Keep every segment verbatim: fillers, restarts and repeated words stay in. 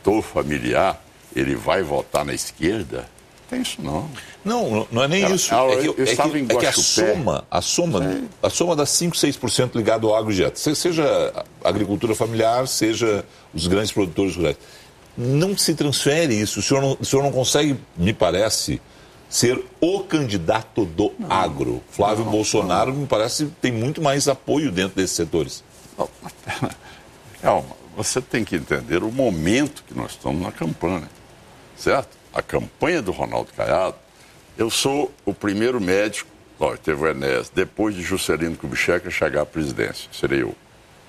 eleitor familiar, ele vai votar na esquerda? Tem isso não. Não, não é nem Ela, isso. ela, é, que, eu, eu é, que, é que a soma, a soma, a soma das cinco, seis por cento ligado ao agro direto, seja a agricultura familiar, seja os grandes produtores rurais, não se transfere isso. O senhor não, o senhor não consegue, me parece, ser o candidato do não, agro. Flávio não, Bolsonaro, não. me parece, tem muito mais apoio dentro desses setores. Calma, você tem que entender o momento que nós estamos na campanha, certo? A campanha do Ronaldo Caiado, eu sou o primeiro médico, ó, teve o Enéas, depois de Juscelino Kubitschek chegar à presidência, serei eu.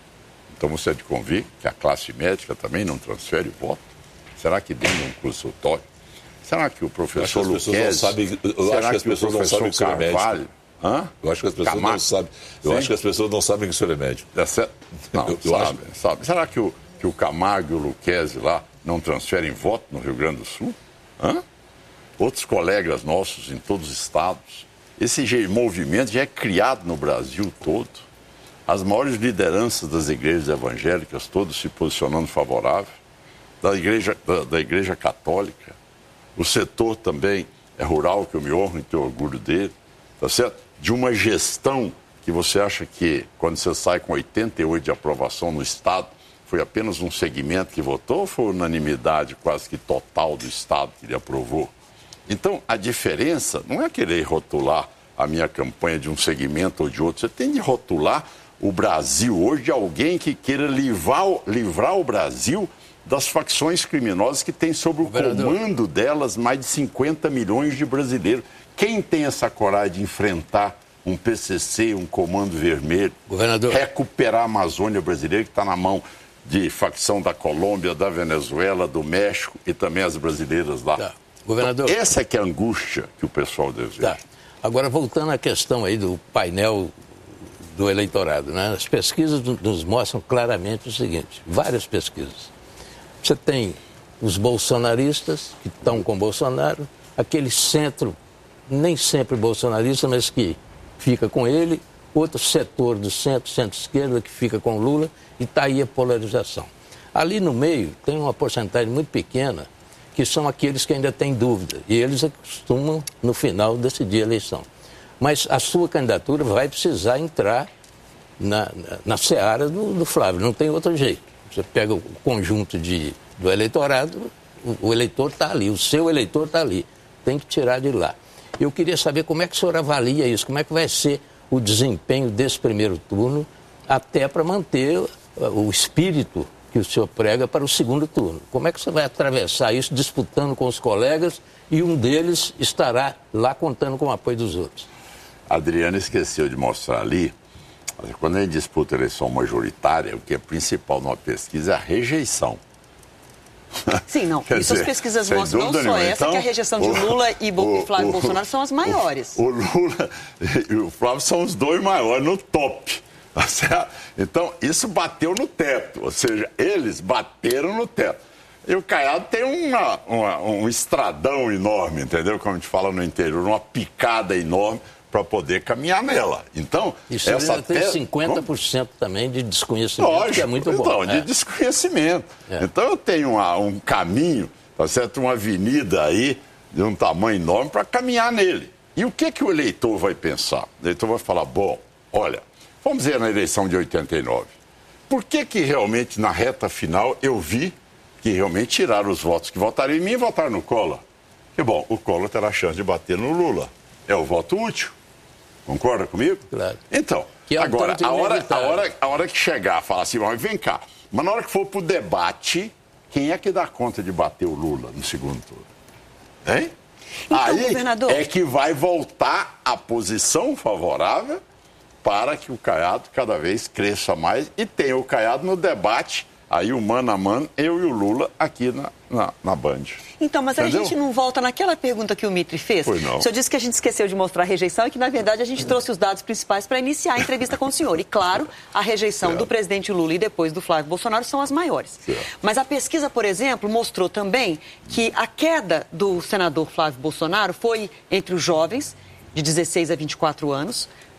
Então você é de convir que a classe médica também não transfere o voto? Será que dentro de um consultório? Será que o professor Luquezzi... Eu acho que as pessoas não sabem que o senhor é médico. Hã? Eu acho que as pessoas Camargo. não sabem. Eu Sim. acho que as pessoas não sabem que o senhor é médico. É certo? Não, eu, eu sabe, acho... sabe. Será que o, que o Camargo e o Luquezzi lá não transferem voto no Rio Grande do Sul? Hã? Outros colegas nossos em todos os estados. Esse movimento já é criado no Brasil todo. As maiores lideranças das igrejas evangélicas, todas se posicionando favorável. Da igreja, da, da igreja católica. O setor também é rural, que eu me honro e tenho orgulho dele. Tá certo? De uma gestão que você acha que, quando você sai com oitenta e oito de aprovação no Estado, foi apenas um segmento que votou ou foi unanimidade quase que total do Estado que ele aprovou? Então, a diferença não é querer rotular a minha campanha de um segmento ou de outro. Você tem de rotular o Brasil hoje de alguém que queira livrar, livrar o Brasil das facções criminosas que tem sob o Governador. comando delas mais de cinquenta milhões de brasileiros. Quem tem essa coragem de enfrentar um P C C, um Comando Vermelho, Governador. recuperar a Amazônia brasileira, que está na mão de facção da Colômbia, da Venezuela, do México e também as brasileiras lá? Tá. Governador. Então, essa é que é a angústia que o pessoal deseja. Tá. Agora, voltando à questão aí do painel do eleitorado, né? As pesquisas nos mostram claramente o seguinte, várias pesquisas. Você tem os bolsonaristas que estão com Bolsonaro, aquele centro, nem sempre bolsonarista, mas que fica com ele, outro setor do centro, centro-esquerda, que fica com Lula, e está aí a polarização. Ali no meio tem uma porcentagem muito pequena, que são aqueles que ainda têm dúvida, e eles costumam, no final, decidir a eleição. Mas a sua candidatura vai precisar entrar na, na, na seara do, do Flávio, não tem outro jeito. Você pega o conjunto de, do eleitorado, o, o eleitor está ali, o seu eleitor está ali, tem que tirar de lá. Eu queria saber como é que o senhor avalia isso, como é que vai ser o desempenho desse primeiro turno, até para manter o espírito que o senhor prega para o segundo turno. Como é que você vai atravessar isso disputando com os colegas e um deles estará lá contando com o apoio dos outros? A Adriana esqueceu de mostrar ali, quando a gente disputa a eleição majoritária, o que é principal numa pesquisa é a rejeição. Sim, não. Quer Isso dizer, as pesquisas mostram, não só nenhuma. essa, Então, que a rejeição de o, Lula e o, Flávio o, Bolsonaro são as maiores. O, o Lula e o Flávio são os dois maiores no top. Tá certo? Então, isso bateu no teto. Ou seja, eles bateram no teto. E o Caiado tem uma, uma, um estradão enorme, entendeu? Como a gente fala no interior, uma picada enorme para poder caminhar nela. Então, isso essa ainda tem cinquenta por cento Como? também de desconhecimento, Lógico, que é muito bom. Então, de é. desconhecimento. É. Então, eu tenho uma, um caminho, tá certo? Uma avenida aí de um tamanho enorme para caminhar nele. E o que, que o eleitor vai pensar? O eleitor vai falar, bom, olha, vamos dizer na eleição de oitenta e nove, por que que realmente na reta final eu vi que realmente tiraram os votos que votariam em mim e votaram no Collor? Que bom, o Collor terá a chance de bater no Lula. É o voto útil. Concorda comigo? Claro. Então, é um agora, a hora, a, hora, a hora que chegar, falar assim, mas vem cá, mas na hora que for pro debate, quem é que dá conta de bater o Lula no segundo turno? Hein? Então, aí governador... é que vai voltar a posição favorável para que o Caiado cada vez cresça mais e tenha o Caiado no debate, aí o mano a mano, eu e o Lula aqui na, na, na Band. Então, mas Entendeu? a gente não volta naquela pergunta que o Mitri fez? Pois não. O senhor disse que a gente esqueceu de mostrar a rejeição e que, na verdade, a gente trouxe os dados principais para iniciar a entrevista com o senhor. E, claro, a rejeição certo. do presidente Lula e depois do Flávio Bolsonaro são as maiores. Certo. Mas a pesquisa, por exemplo, mostrou também que a queda do senador Flávio Bolsonaro foi entre os jovens, de dezesseis a vinte e quatro anos,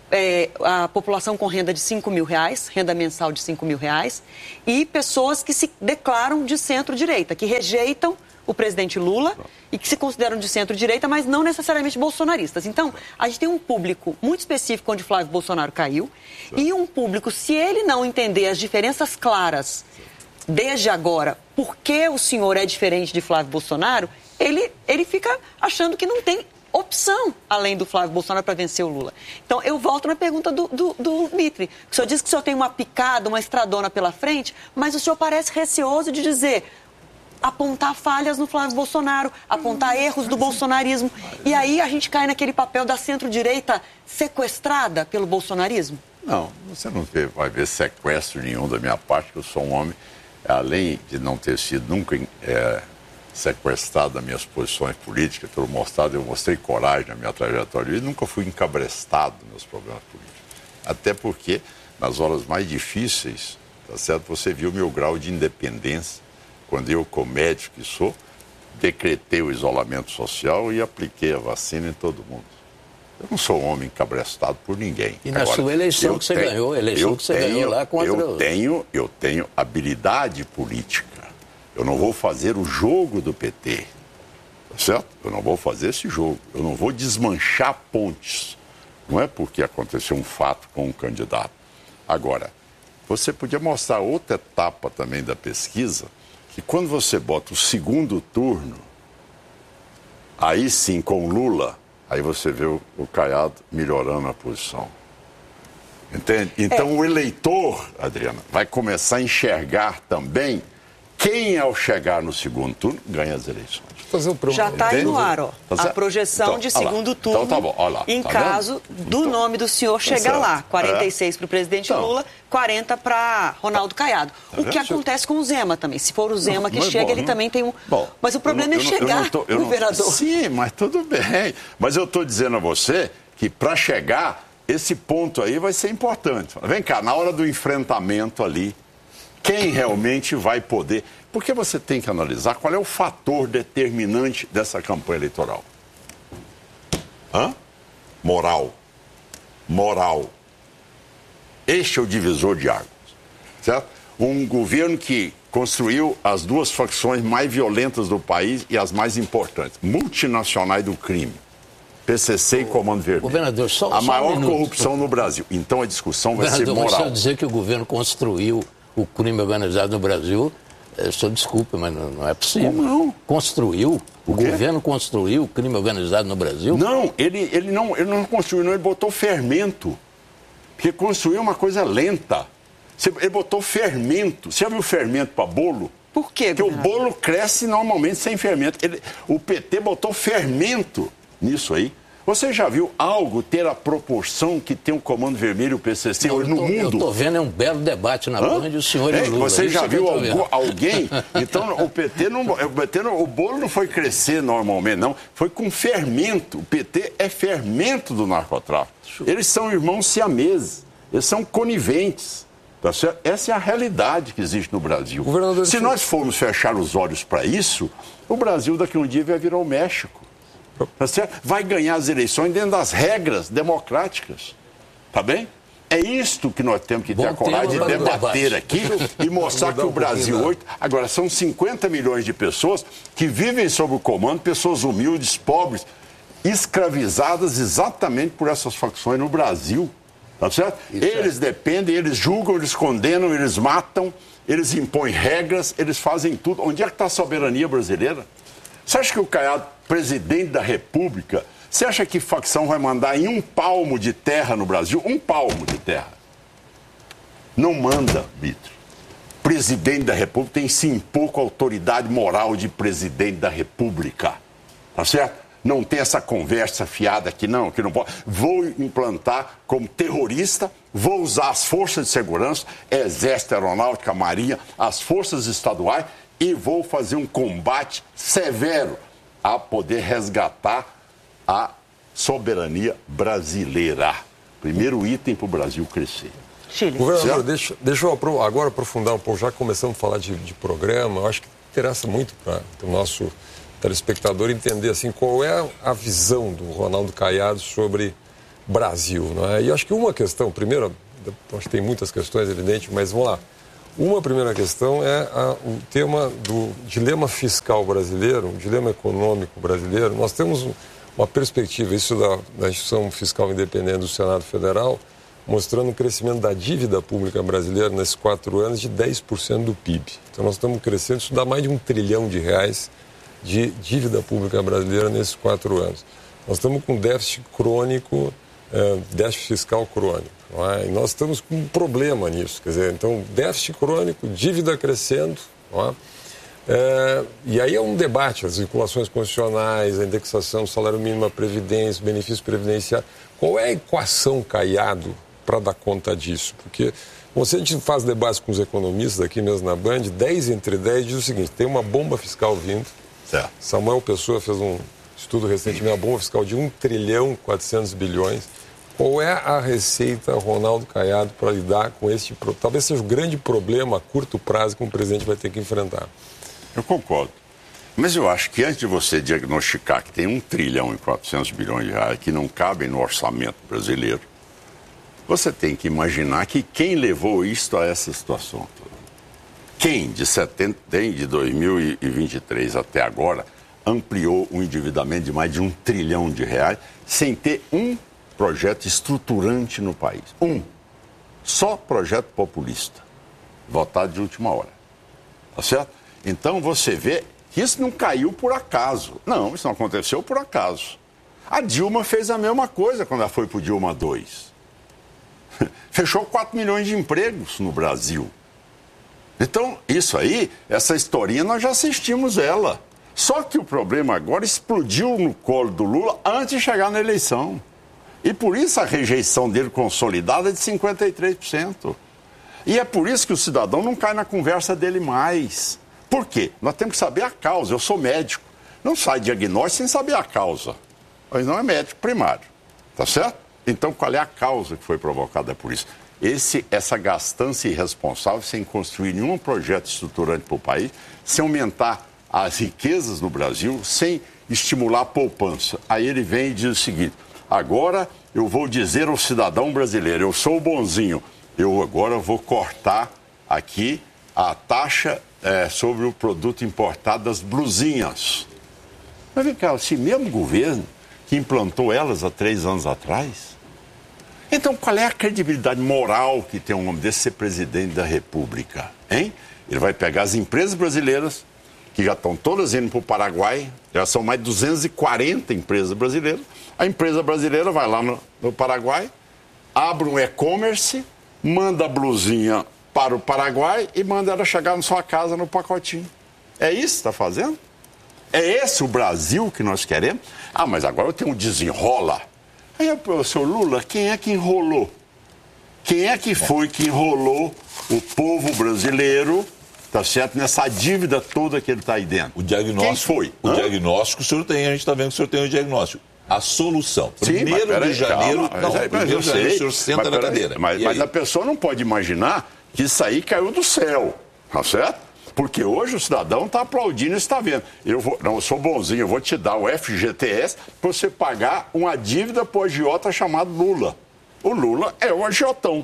é, a população com renda de cinco mil reais, renda mensal de cinco mil reais, e pessoas que se declaram de centro-direita, que rejeitam o presidente Lula e que se consideram de centro-direita, mas não necessariamente bolsonaristas. Então, a gente tem um público muito específico onde Flávio Bolsonaro caiu e um público, se ele não entender as diferenças claras desde agora, por que o senhor é diferente de Flávio Bolsonaro, ele, ele fica achando que não tem opção além do Flávio Bolsonaro para vencer o Lula. Então, eu volto na pergunta do, do, do Mitre. O senhor diz que o senhor tem uma picada, uma estradona pela frente, mas o senhor parece receoso de dizer... apontar falhas no Flávio Bolsonaro, apontar erros do bolsonarismo. E aí a gente cai naquele papel da centro-direita sequestrada pelo bolsonarismo? Não, você não vê, vai ver sequestro nenhum da minha parte, que eu sou um homem, além de não ter sido nunca é, sequestrado das minhas posições políticas, pelo mostrado, eu mostrei coragem na minha trajetória e nunca fui encabrestado nos meus problemas políticos. Até porque, nas horas mais difíceis, tá certo, você viu o meu grau de independência. Quando eu, como médico que sou, decretei o isolamento social e apliquei a vacina em todo mundo. Eu não sou um homem encabrestado por ninguém. E na Agora, sua eleição que você tenho, ganhou, a eleição que você tenho, ganhou lá contra... Eu tenho, eu tenho habilidade política. Eu não vou fazer o jogo do P T, tá certo? Eu não vou fazer esse jogo. Eu não vou desmanchar pontes. Não é porque aconteceu um fato com um candidato. Agora, você podia mostrar outra etapa também da pesquisa, que quando você bota o segundo turno, aí sim, com Lula, aí você vê o, o Caiado melhorando a posição. Entende? Então é. O eleitor, Adriana, vai começar a enxergar também quem, ao chegar no segundo turno, ganha as eleições. Fazer um Já está aí no ar, ó. Tá a projeção então, de segundo turno, então, tá bom, lá, em tá caso vendo? do então, nome do senhor chegar tá lá. quarenta e seis é. para o presidente então, Lula, quarenta para Ronaldo Caiado. Tá o que acontece com o Zema também. Se for o Zema não, que chega, bom, ele não... também tem um... Bom, mas o problema não, é chegar, não, tô, governador. Não... Sim, mas tudo bem. Mas eu estou dizendo a você que para chegar, esse ponto aí vai ser importante. Vem cá, na hora do enfrentamento ali, quem realmente vai poder... Porque você tem que analisar qual é o fator determinante dessa campanha eleitoral. Hã? Moral. Moral. Este é o divisor de águas. Certo? Um governo que construiu as duas facções mais violentas do país e as mais importantes. Multinacionais do crime. P C C e Comando Vermelho. Governador, só, a só maior um corrupção no Brasil. Então a discussão vai ser moral. Mas se eu dizer que o governo construiu o crime organizado no Brasil... Eu só desculpa, mas não, não é possível. Como não? Construiu? O, o governo construiu o crime organizado no Brasil? Não, ele, ele não, ele não construiu, não, ele botou fermento. Porque construir é uma coisa lenta. Ele botou fermento. Você já viu fermento para bolo? Por quê? Porque o bolo cresce normalmente sem fermento. Ele, o P T botou fermento nisso aí. Você já viu algo ter a proporção que tem o Comando Vermelho e o P C C hoje no tô, mundo? Eu estou vendo, é um belo debate na Band, o senhor e o Lula. Você já viu algum, alguém? Então, o P T, não, o P T não, o bolo não foi crescer normalmente, não. Foi com fermento. O P T é fermento do narcotráfico. Eles são irmãos siameses. Eles são coniventes. Tá certo? Essa é a realidade que existe no Brasil. Se nós formos fechar os olhos para isso, o Brasil daqui a um dia vai virar o México. Tá certo? Vai ganhar as eleições dentro das regras democráticas. Tá bem? É isto que nós temos que ter a coragem de debater aqui e mostrar que o Brasil hoje... Agora, são cinquenta milhões de pessoas que vivem sob o comando, pessoas humildes, pobres, escravizadas exatamente por essas facções no Brasil. Tá certo? Eles dependem, eles julgam, eles condenam, eles matam, eles impõem regras, eles fazem tudo. Onde é que está a soberania brasileira? Você acha que o Caiado, presidente da República, você acha que facção vai mandar em um palmo de terra no Brasil? Um palmo de terra. Não manda, Vitor. Presidente da República tem sim pouco autoridade moral de presidente da República. Tá certo? Não tem essa conversa fiada aqui, não, que não pode. Vou implantar como terrorista, vou usar as forças de segurança, Exército, Aeronáutica, Marinha, as forças estaduais, e vou fazer um combate severo a poder resgatar a soberania brasileira. Primeiro item para o Brasil crescer. Chile. Governador, deixa, deixa eu agora aprofundar um pouco, já começamos a falar de, de programa, eu acho que interessa muito para o nosso telespectador entender assim, qual é a visão do Ronaldo Caiado sobre Brasil, não é? E acho que uma questão, primeiro, acho que tem muitas questões, evidente, mas vamos lá. Uma primeira questão é a, o tema do dilema fiscal brasileiro, o dilema econômico brasileiro. Nós temos uma perspectiva, isso da, da Instituição Fiscal Independente do Senado Federal, mostrando um crescimento da dívida pública brasileira nesses quatro anos de dez por cento do P I B. Então nós estamos crescendo, isso dá mais de um trilhão de reais de dívida pública brasileira nesses quatro anos. Nós estamos com déficit crônico, é, déficit fiscal crônico. Não é? E nós estamos com um problema nisso. Quer dizer, então, déficit crônico, dívida crescendo. Não é? É, e aí é um debate, as vinculações constitucionais, a indexação do salário mínimo, a previdência, benefício previdenciário. Qual é a equação, Caiado, para dar conta disso? Porque se a gente faz debates com os economistas aqui mesmo na Band, dez entre dez diz o seguinte, tem uma bomba fiscal vindo. Certo. Samuel Pessoa fez um estudo recentemente, uma bomba fiscal de um trilhão e quatrocentos bilhões. Qual é a receita, Ronaldo Caiado, para lidar com este problema? Talvez seja o grande problema a curto prazo que um presidente vai ter que enfrentar. Eu concordo. Mas eu acho que antes de você diagnosticar que tem um trilhão e quatrocentos bilhões de reais que não cabem no orçamento brasileiro, você tem que imaginar que quem levou isto a essa situação toda? Quem, de, setenta, de dois mil e vinte e três até agora, ampliou o endividamento de mais de um trilhão de reais sem ter um projeto estruturante no país? Um. Só projeto populista, votado de última hora. Tá certo? Então você vê que isso não caiu por acaso. Não, isso não aconteceu por acaso. A Dilma fez a mesma coisa quando ela foi para o Dilma dois. Fechou quatro milhões de empregos no Brasil. Então, isso aí, essa historinha, nós já assistimos ela. Só que o problema agora explodiu no colo do Lula antes de chegar na eleição. E por isso a rejeição dele consolidada é de cinquenta e três por cento. E é por isso que o cidadão não cai na conversa dele mais. Por quê? Nós temos que saber a causa. Eu sou médico. Não sai diagnóstico sem saber a causa. Mas não é médico primário. Tá certo? Então, qual é a causa que foi provocada por isso? Esse, essa gastança irresponsável sem construir nenhum projeto estruturante para o país, sem aumentar as riquezas no Brasil, sem estimular a poupança. Aí ele vem e diz o seguinte, agora eu vou dizer ao cidadão brasileiro, eu sou o bonzinho, eu agora vou cortar aqui a taxa é, sobre o produto importado das blusinhas. Mas vem cá, esse mesmo governo que implantou elas há três anos atrás... Então, qual é a credibilidade moral que tem um homem desse ser presidente da República, hein? Ele vai pegar as empresas brasileiras, que já estão todas indo para o Paraguai, já são mais de duzentas e quarenta empresas brasileiras. A empresa brasileira vai lá no, no Paraguai, abre um e-commerce, manda a blusinha para o Paraguai e manda ela chegar na sua casa no pacotinho. É isso que está fazendo? É esse o Brasil que nós queremos? Ah, mas agora eu tenho um desenrola. Aí, o senhor Lula, quem é que enrolou? Quem é que foi que enrolou o povo brasileiro, tá certo, nessa dívida toda que ele está aí dentro? O diagnóstico, quem foi? O Hã? diagnóstico o senhor tem, a gente está vendo que o senhor tem o diagnóstico. A solução. Primeiro Sim, de janeiro, calma, não, mas, primeiro mas de janeiro sei, o senhor senta na cadeira. Mas, mas a pessoa não pode imaginar que isso aí caiu do céu, tá certo? Porque hoje o cidadão está aplaudindo e está vendo. Eu vou, não, eu sou bonzinho, eu vou te dar o F G T S para você pagar uma dívida para o agiota chamado Lula. O Lula é o agiotão.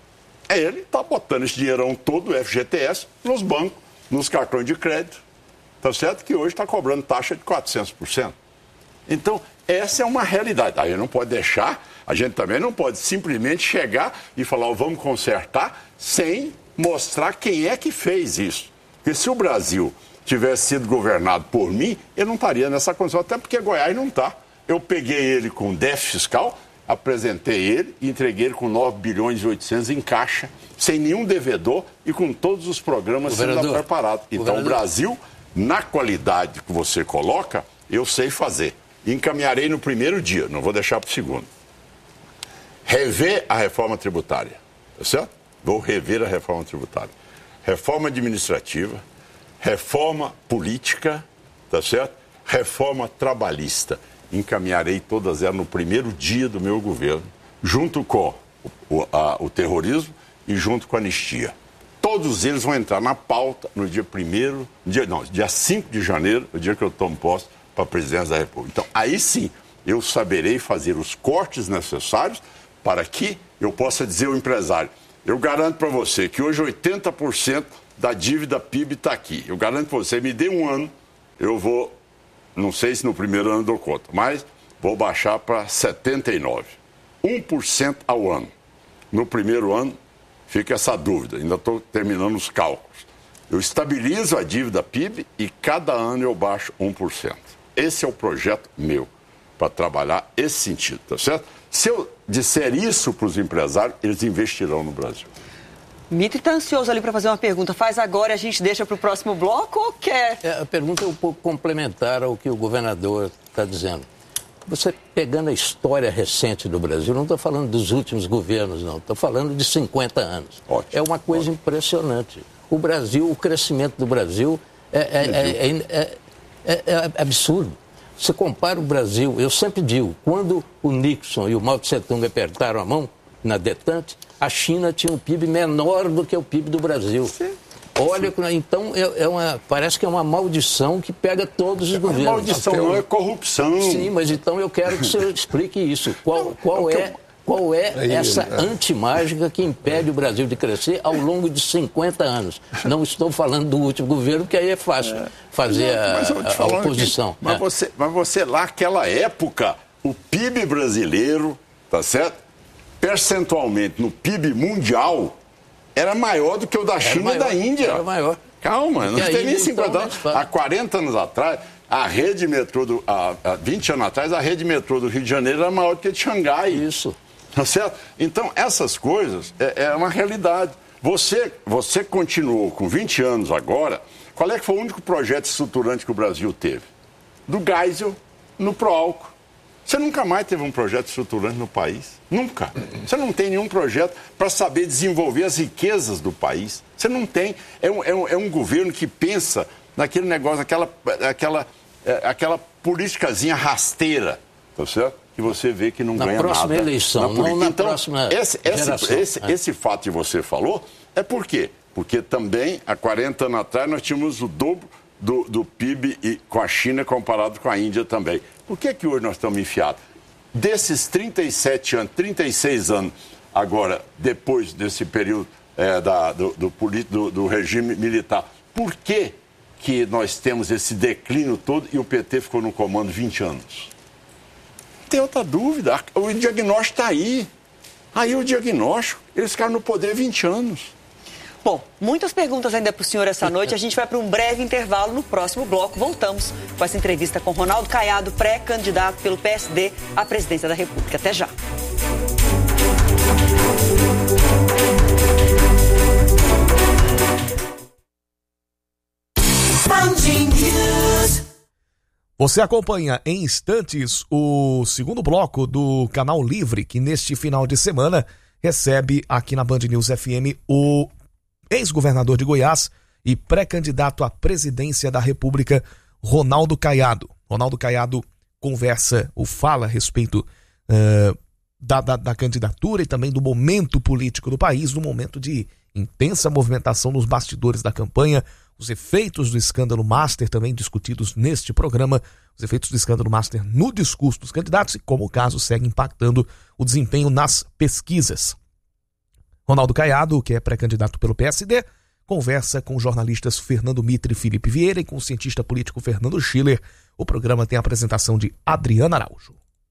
É ele que está botando esse dinheirão todo, o F G T S, nos bancos, nos cartões de crédito. Tá certo? Que hoje está cobrando taxa de quatrocentos por cento. Então, essa é uma realidade. Aí não pode deixar, a gente também não pode simplesmente chegar e falar, oh, vamos consertar, sem mostrar quem é que fez isso. Porque se o Brasil tivesse sido governado por mim, eu não estaria nessa condição, até porque Goiás não está. Eu peguei ele com déficit fiscal, apresentei ele e entreguei ele com nove bilhões e oitocentos em caixa, sem nenhum devedor e com todos os programas sendo preparados. Então, o Brasil, na qualidade que você coloca, eu sei fazer. Encaminharei no primeiro dia, não vou deixar para o segundo. Rever a reforma tributária, tá certo? Vou rever a reforma tributária. Reforma administrativa, reforma política, tá certo? Reforma trabalhista. Encaminharei todas elas no primeiro dia do meu governo, junto com o, a, o terrorismo e junto com a anistia. Todos eles vão entrar na pauta no dia primeiro, dia, não, dia cinco de janeiro, o dia que eu tomo posse para a presidência da República. Então, aí sim, eu saberei fazer os cortes necessários para que eu possa dizer ao empresário, eu garanto para você que hoje oitenta por cento da dívida P I B está aqui. Eu garanto para você, me dê um ano, eu vou, não sei se no primeiro ano dou conta, mas vou baixar para setenta e nove por cento. um por cento ao ano. No primeiro ano, fica essa dúvida, ainda estou terminando os cálculos. Eu estabilizo a dívida P I B e cada ano eu baixo um por cento. Esse é o projeto meu, para trabalhar esse sentido, tá certo? Se eu disser isso para os empresários, eles investirão no Brasil. Mitre está ansioso ali para fazer uma pergunta. Faz agora e a gente deixa para o próximo bloco ou quer? É, a pergunta é um pouco complementar ao que o governador está dizendo. Você pegando a história recente do Brasil, não estou falando dos últimos governos, não. Estou falando de cinquenta anos. Ótimo, é uma coisa ótimo. impressionante. O Brasil, o crescimento do Brasil é, é, é, é, é, é absurdo. Você compara o Brasil, eu sempre digo, quando o Nixon e o Mao Tse-tung apertaram a mão na detente, a China tinha um P I B menor do que o P I B do Brasil. Sim. Olha, então é, é uma, parece que é uma maldição que pega todos os é governos. Maldição não é corrupção. Sim, mas então eu quero que você explique isso. Qual, qual é, qual é essa antimágica que impede o Brasil de crescer ao longo de cinquenta anos? Não estou falando do último governo, porque aí é fácil fazer a, a, a oposição. Que, mas, é. você, mas você lá, naquela época, o P I B brasileiro, tá certo? Percentualmente no P I B mundial, era maior do que o da China maior, e da Índia. Era maior. Calma, não tem nem cinquenta então, anos. Há quarenta anos atrás, a rede metrô, do, há, há vinte anos atrás, a rede metrô do Rio de Janeiro era maior do que a de Xangai. Isso. Tá certo? Então, essas coisas é, é uma realidade. Você, você continuou com vinte anos agora. Qual é que foi o único projeto estruturante que o Brasil teve? Do Geisel no Proálcool. Você nunca mais teve um projeto estruturante no país. Nunca. Você não tem nenhum projeto para saber desenvolver as riquezas do país. Você não tem. É um, é um, é um governo que pensa naquele negócio, aquela, aquela, é, aquela politicazinha rasteira, tá certo? Que você vê que não na ganha nada. Na próxima eleição, não na então, próxima esse, geração. Esse, esse, é. esse fato que você falou é por quê? Porque também, há quarenta anos atrás, nós tínhamos o dobro do, do P I B e, com a China comparado com a Índia também. Por que que hoje nós estamos enfiados? Desses trinta e sete anos, trinta e seis anos, agora, depois desse período é, da, do, do, do, do regime militar, por que que nós temos esse declínio todo e o P T ficou no comando vinte anos? Não tem outra dúvida. O diagnóstico está aí. Aí o diagnóstico, eles ficaram no poder vinte anos. Bom, muitas perguntas ainda para o senhor essa noite. A gente vai para um breve intervalo. No próximo bloco, voltamos com essa entrevista com Ronaldo Caiado, pré-candidato pelo P S D à presidência da República. Até já. Você acompanha em instantes o segundo bloco do Canal Livre, que neste final de semana recebe aqui na Band News F M o ex-governador de Goiás e pré-candidato à presidência da República, Ronaldo Caiado. Ronaldo Caiado conversa ou fala a respeito uh, da, da, da candidatura e também do momento político do país, no momento de intensa movimentação nos bastidores da campanha, os efeitos do escândalo Master também discutidos neste programa, os efeitos do escândalo Master no discurso dos candidatos e como o caso segue impactando o desempenho nas pesquisas. Ronaldo Caiado, que é pré-candidato pelo P S D, conversa com os jornalistas Fernando Mitre e Felipe Vieira e com o cientista político Fernando Schiller. O programa tem a apresentação de Adriana Araújo.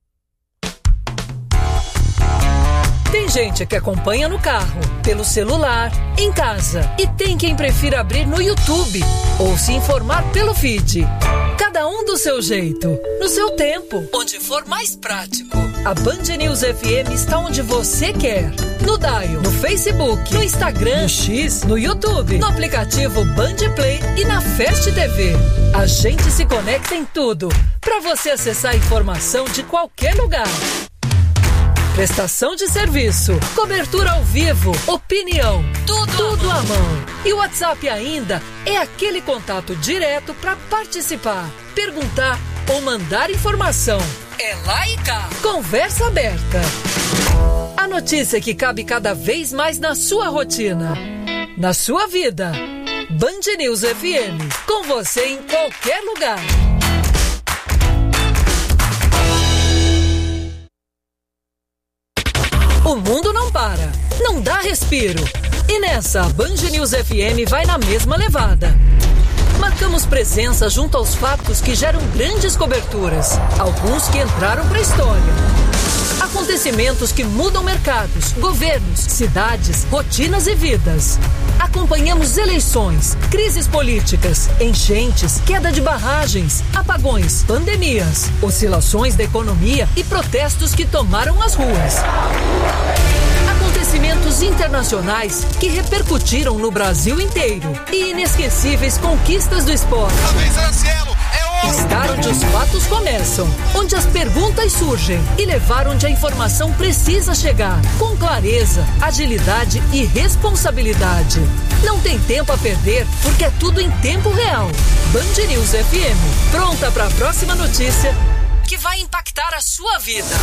Tem gente que acompanha no carro, pelo celular, em casa. E tem quem prefira abrir no YouTube ou se informar pelo feed. Cada um do seu jeito, no seu tempo, onde for mais prático. A Band News F M está onde você quer. No Dial, no Facebook, no Instagram, no X, no YouTube, no aplicativo Band Play e na Fast T V. A gente se conecta em tudo, para você acessar a informação de qualquer lugar. Prestação de serviço, cobertura ao vivo, opinião, tudo, tudo à mão. E o WhatsApp ainda é aquele contato direto para participar, perguntar ou mandar informação. É lá e cá. Conversa aberta. A notícia que cabe cada vez mais na sua rotina, na sua vida. Band News F M, com você em qualquer lugar. O mundo não para, não dá respiro. E nessa, a Band News F M vai na mesma levada. Marcamos presença junto aos fatos que geram grandes coberturas, alguns que entraram para a história. Acontecimentos que mudam mercados, governos, cidades, rotinas e vidas. Acompanhamos eleições, crises políticas, enchentes, queda de barragens, apagões, pandemias, oscilações da economia e protestos que tomaram as ruas. Acontecimentos internacionais que repercutiram no Brasil inteiro e inesquecíveis conquistas do esporte. Estar onde os fatos começam, onde as perguntas surgem e levar onde a informação precisa chegar, com clareza, agilidade e responsabilidade. Não tem tempo a perder, porque é tudo em tempo real. Band News F M, pronta para a próxima notícia que vai impactar a sua vida.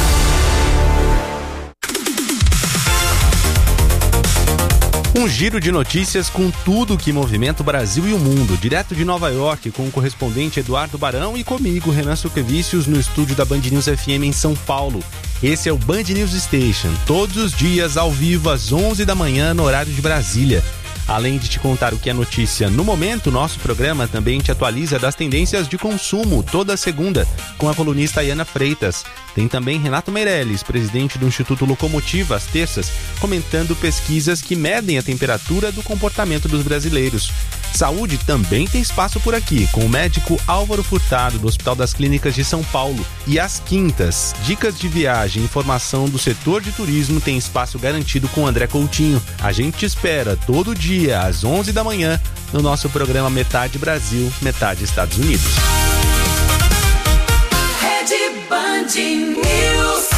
Um giro de notícias com tudo que movimenta o Brasil e o mundo. Direto de Nova York, com o correspondente Eduardo Barão e comigo, Renan Suquevicius, no estúdio da Band News F M em São Paulo. Esse é o Band News Station, todos os dias ao vivo às onze da manhã no horário de Brasília. Além de te contar o que é notícia no momento, nosso programa também te atualiza das tendências de consumo toda segunda com a colunista Ayana Freitas. Tem também Renato Meirelles, presidente do Instituto Locomotiva, às terças, comentando pesquisas que medem a temperatura do comportamento dos brasileiros. Saúde também tem espaço por aqui, com o médico Álvaro Furtado, do Hospital das Clínicas de São Paulo. E às quintas, dicas de viagem e informação do setor de turismo tem espaço garantido com André Coutinho. A gente te espera todo dia, às onze da manhã, no nosso programa Metade Brasil, Metade Estados Unidos. Rede Band News.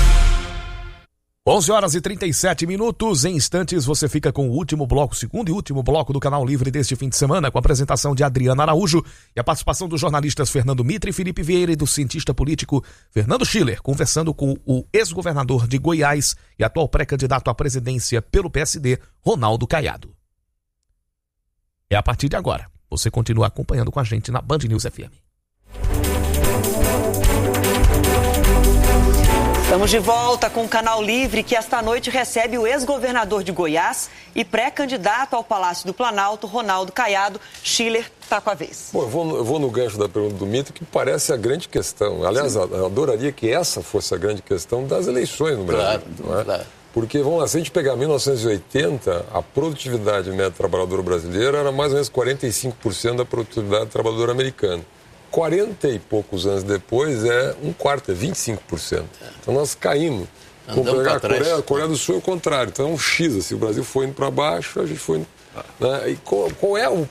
onze horas e trinta e sete minutos. Em instantes você fica com o último bloco, segundo e último bloco do Canal Livre deste fim de semana, com a apresentação de Adriana Araújo e a participação dos jornalistas Fernando Mitre e Felipe Vieira e do cientista político Fernando Schiller, conversando com o ex-governador de Goiás e atual pré-candidato à presidência pelo P S D, Ronaldo Caiado. É a partir de agora. Você continua acompanhando com a gente na Band News F M. Estamos de volta com o Canal Livre, que esta noite recebe o ex-governador de Goiás e pré-candidato ao Palácio do Planalto, Ronaldo Caiado. Schiller está com a vez. Bom, eu vou, eu vou no gancho da pergunta do Mito, que parece a grande questão. Aliás, eu adoraria que essa fosse a grande questão das eleições no Brasil. Claro, não é? Claro. Porque, vamos lá, se a gente pegar mil novecentos e oitenta, a produtividade média do trabalhador brasileiro era mais ou menos quarenta e cinco por cento da produtividade do trabalhador americano. quarenta e poucos anos depois é um quarto, é vinte e cinco por cento. Então nós caímos. Como a Coreia, a Coreia do Sul é o contrário. Então é um X, assim, o Brasil foi indo para baixo, a gente foi indo... Né? E qual, qual, é o,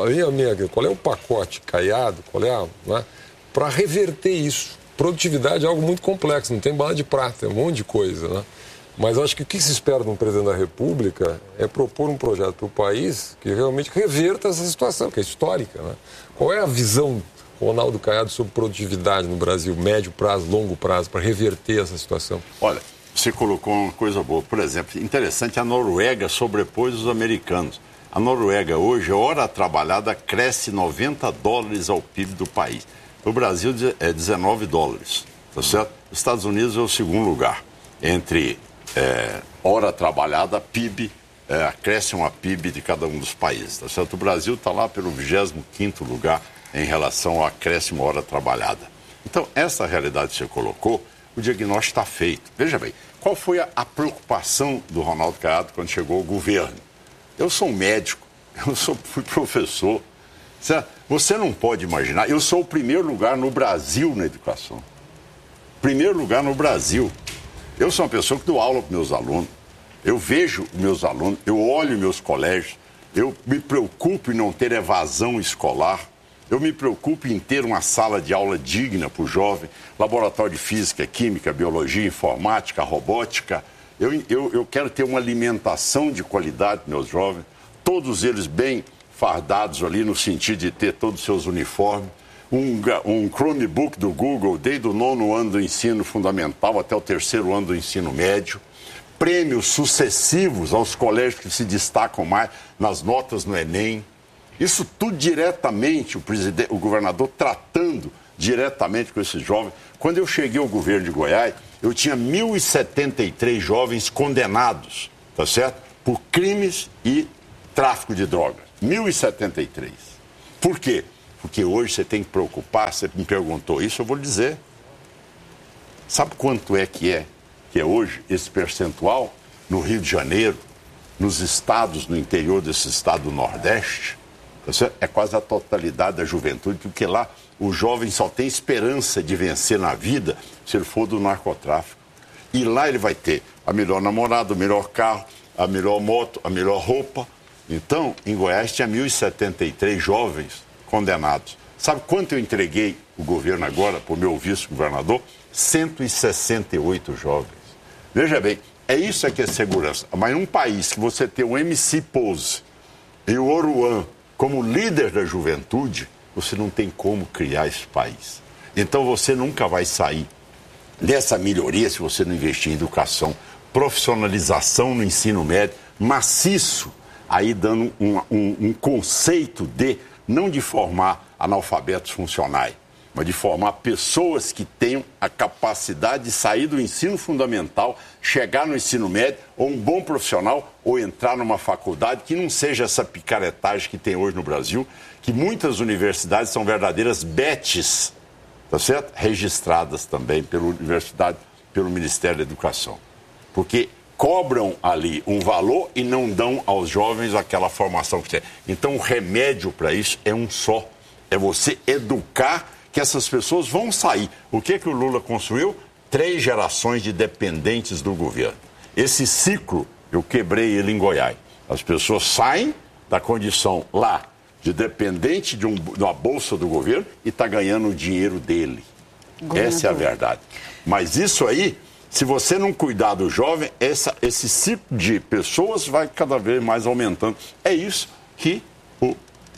qual é o pacote Caiado, qual é a... Né? Para reverter isso. Produtividade é algo muito complexo, não tem bala de prata, é um monte de coisa, né? Mas eu acho que o que se espera de um presidente da República é propor um projeto para o país que realmente reverta essa situação, que é histórica, né? Qual é a visão Ronaldo Caiado sobre produtividade no Brasil, médio prazo, longo prazo, para reverter essa situação? Olha, você colocou uma coisa boa. Por exemplo, interessante, a Noruega sobrepôs os americanos. A Noruega hoje, a hora trabalhada, cresce noventa dólares ao P I B do país. O Brasil é dezenove dólares, tá certo? Os Estados Unidos é o segundo lugar. Entre é, hora trabalhada, P I B, é, acréscimo a P I B de cada um dos países, tá certo? O Brasil está lá pelo vigésimo quinto lugar em relação ao acréscimo hora trabalhada. Então, essa realidade que você colocou, o diagnóstico está feito. Veja bem, qual foi a, a preocupação do Ronaldo Caiado quando chegou ao governo? Eu sou um médico, eu sou, fui professor. Certo? Você não pode imaginar, eu sou o primeiro lugar no Brasil na educação. Primeiro lugar no Brasil. Eu sou uma pessoa que dou aula para meus alunos. Eu vejo meus alunos, eu olho meus colégios, eu me preocupo em não ter evasão escolar. Eu me preocupo em ter uma sala de aula digna para o jovem, laboratório de física, química, biologia, informática, robótica. Eu, eu, eu quero ter uma alimentação de qualidade para meus jovens, todos eles bem fardados ali no sentido de ter todos os seus uniformes. Um, um Chromebook do Google desde o nono ano do ensino fundamental até o terceiro ano do ensino médio. Prêmios sucessivos aos colégios que se destacam mais nas notas no Enem. Isso tudo diretamente o, presidente, o governador tratando diretamente com esses jovens. Quando eu cheguei ao governo de Goiás, eu tinha mil e setenta e três jovens condenados, tá certo? Por crimes e tráfico de drogas. mil e setenta e três. Por quê? Porque hoje você tem que preocupar, você me perguntou isso, eu vou lhe dizer. Sabe quanto é que é, que é hoje esse percentual no Rio de Janeiro, nos estados, no interior desse estado do Nordeste? Tá certo? É quase a totalidade da juventude, porque lá o jovem só tem esperança de vencer na vida se ele for do narcotráfico. E lá ele vai ter a melhor namorada, o melhor carro, a melhor moto, a melhor roupa. Então, em Goiás tinha mil e setenta e três jovens condenados. Sabe quanto eu entreguei o governo agora para o meu vice-governador? cento e sessenta e oito jovens. Veja bem, é isso que é segurança. Mas num país que você tem o M C Pose e o Oruan como líder da juventude, você não tem como criar esse país. Então você nunca vai sair dessa melhoria se você não investir em educação, profissionalização no ensino médio, maciço, aí dando um, um, um conceito de, não de formar analfabetos funcionais, mas de formar pessoas que tenham a capacidade de sair do ensino fundamental, chegar no ensino médio, ou um bom profissional, ou entrar numa faculdade que não seja essa picaretagem que tem hoje no Brasil, que muitas universidades são verdadeiras betes, tá certo? Registradas também pela universidade, pelo Ministério da Educação. Porque cobram ali um valor e não dão aos jovens aquela formação que tem. Então o remédio para isso é um só, é você educar que essas pessoas vão sair. O que que o Lula construiu? Três gerações de dependentes do governo. Esse ciclo, eu quebrei ele em Goiás. As pessoas saem da condição lá de dependente de, um, de uma bolsa do governo e está ganhando o dinheiro dele. Governador. Essa é a verdade. Mas isso aí, se você não cuidar do jovem, essa, esse ciclo de pessoas vai cada vez mais aumentando. É isso que o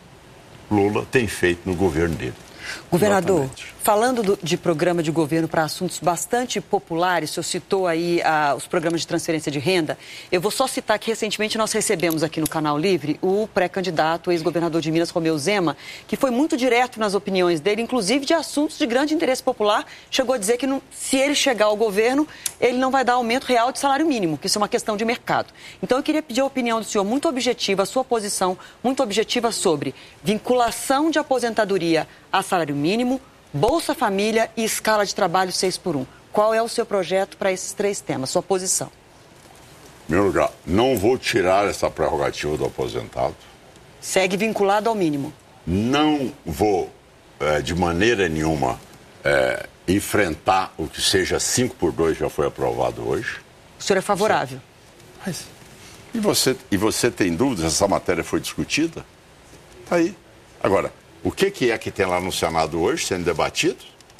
Lula tem feito no governo dele. Governador, Exatamente. falando do, de programa de governo para assuntos bastante populares, o senhor citou aí ah, os programas de transferência de renda. Eu vou só citar que recentemente nós recebemos aqui no Canal Livre o pré-candidato, ex-governador de Minas, Romeu Zema, que foi muito direto nas opiniões dele, inclusive de assuntos de grande interesse popular. Chegou a dizer que não, se ele chegar ao governo, ele não vai dar aumento real de salário mínimo, que isso é uma questão de mercado. Então eu queria pedir a opinião do senhor, muito objetiva, a sua posição muito objetiva sobre vinculação de aposentadoria a salário mínimo, Bolsa Família e escala de trabalho seis por um. Qual é o seu projeto para esses três temas, sua posição? Em primeiro lugar, não vou tirar essa prerrogativa do aposentado. Segue vinculado ao mínimo. Não vou, é, de maneira nenhuma, é, enfrentar o que seja cinco por dois, já foi aprovado hoje. O senhor é favorável? Mas, e, você, e você tem dúvidas? Essa matéria foi discutida? Está aí. Agora, o que, que é que tem lá no Senado hoje sendo debatido?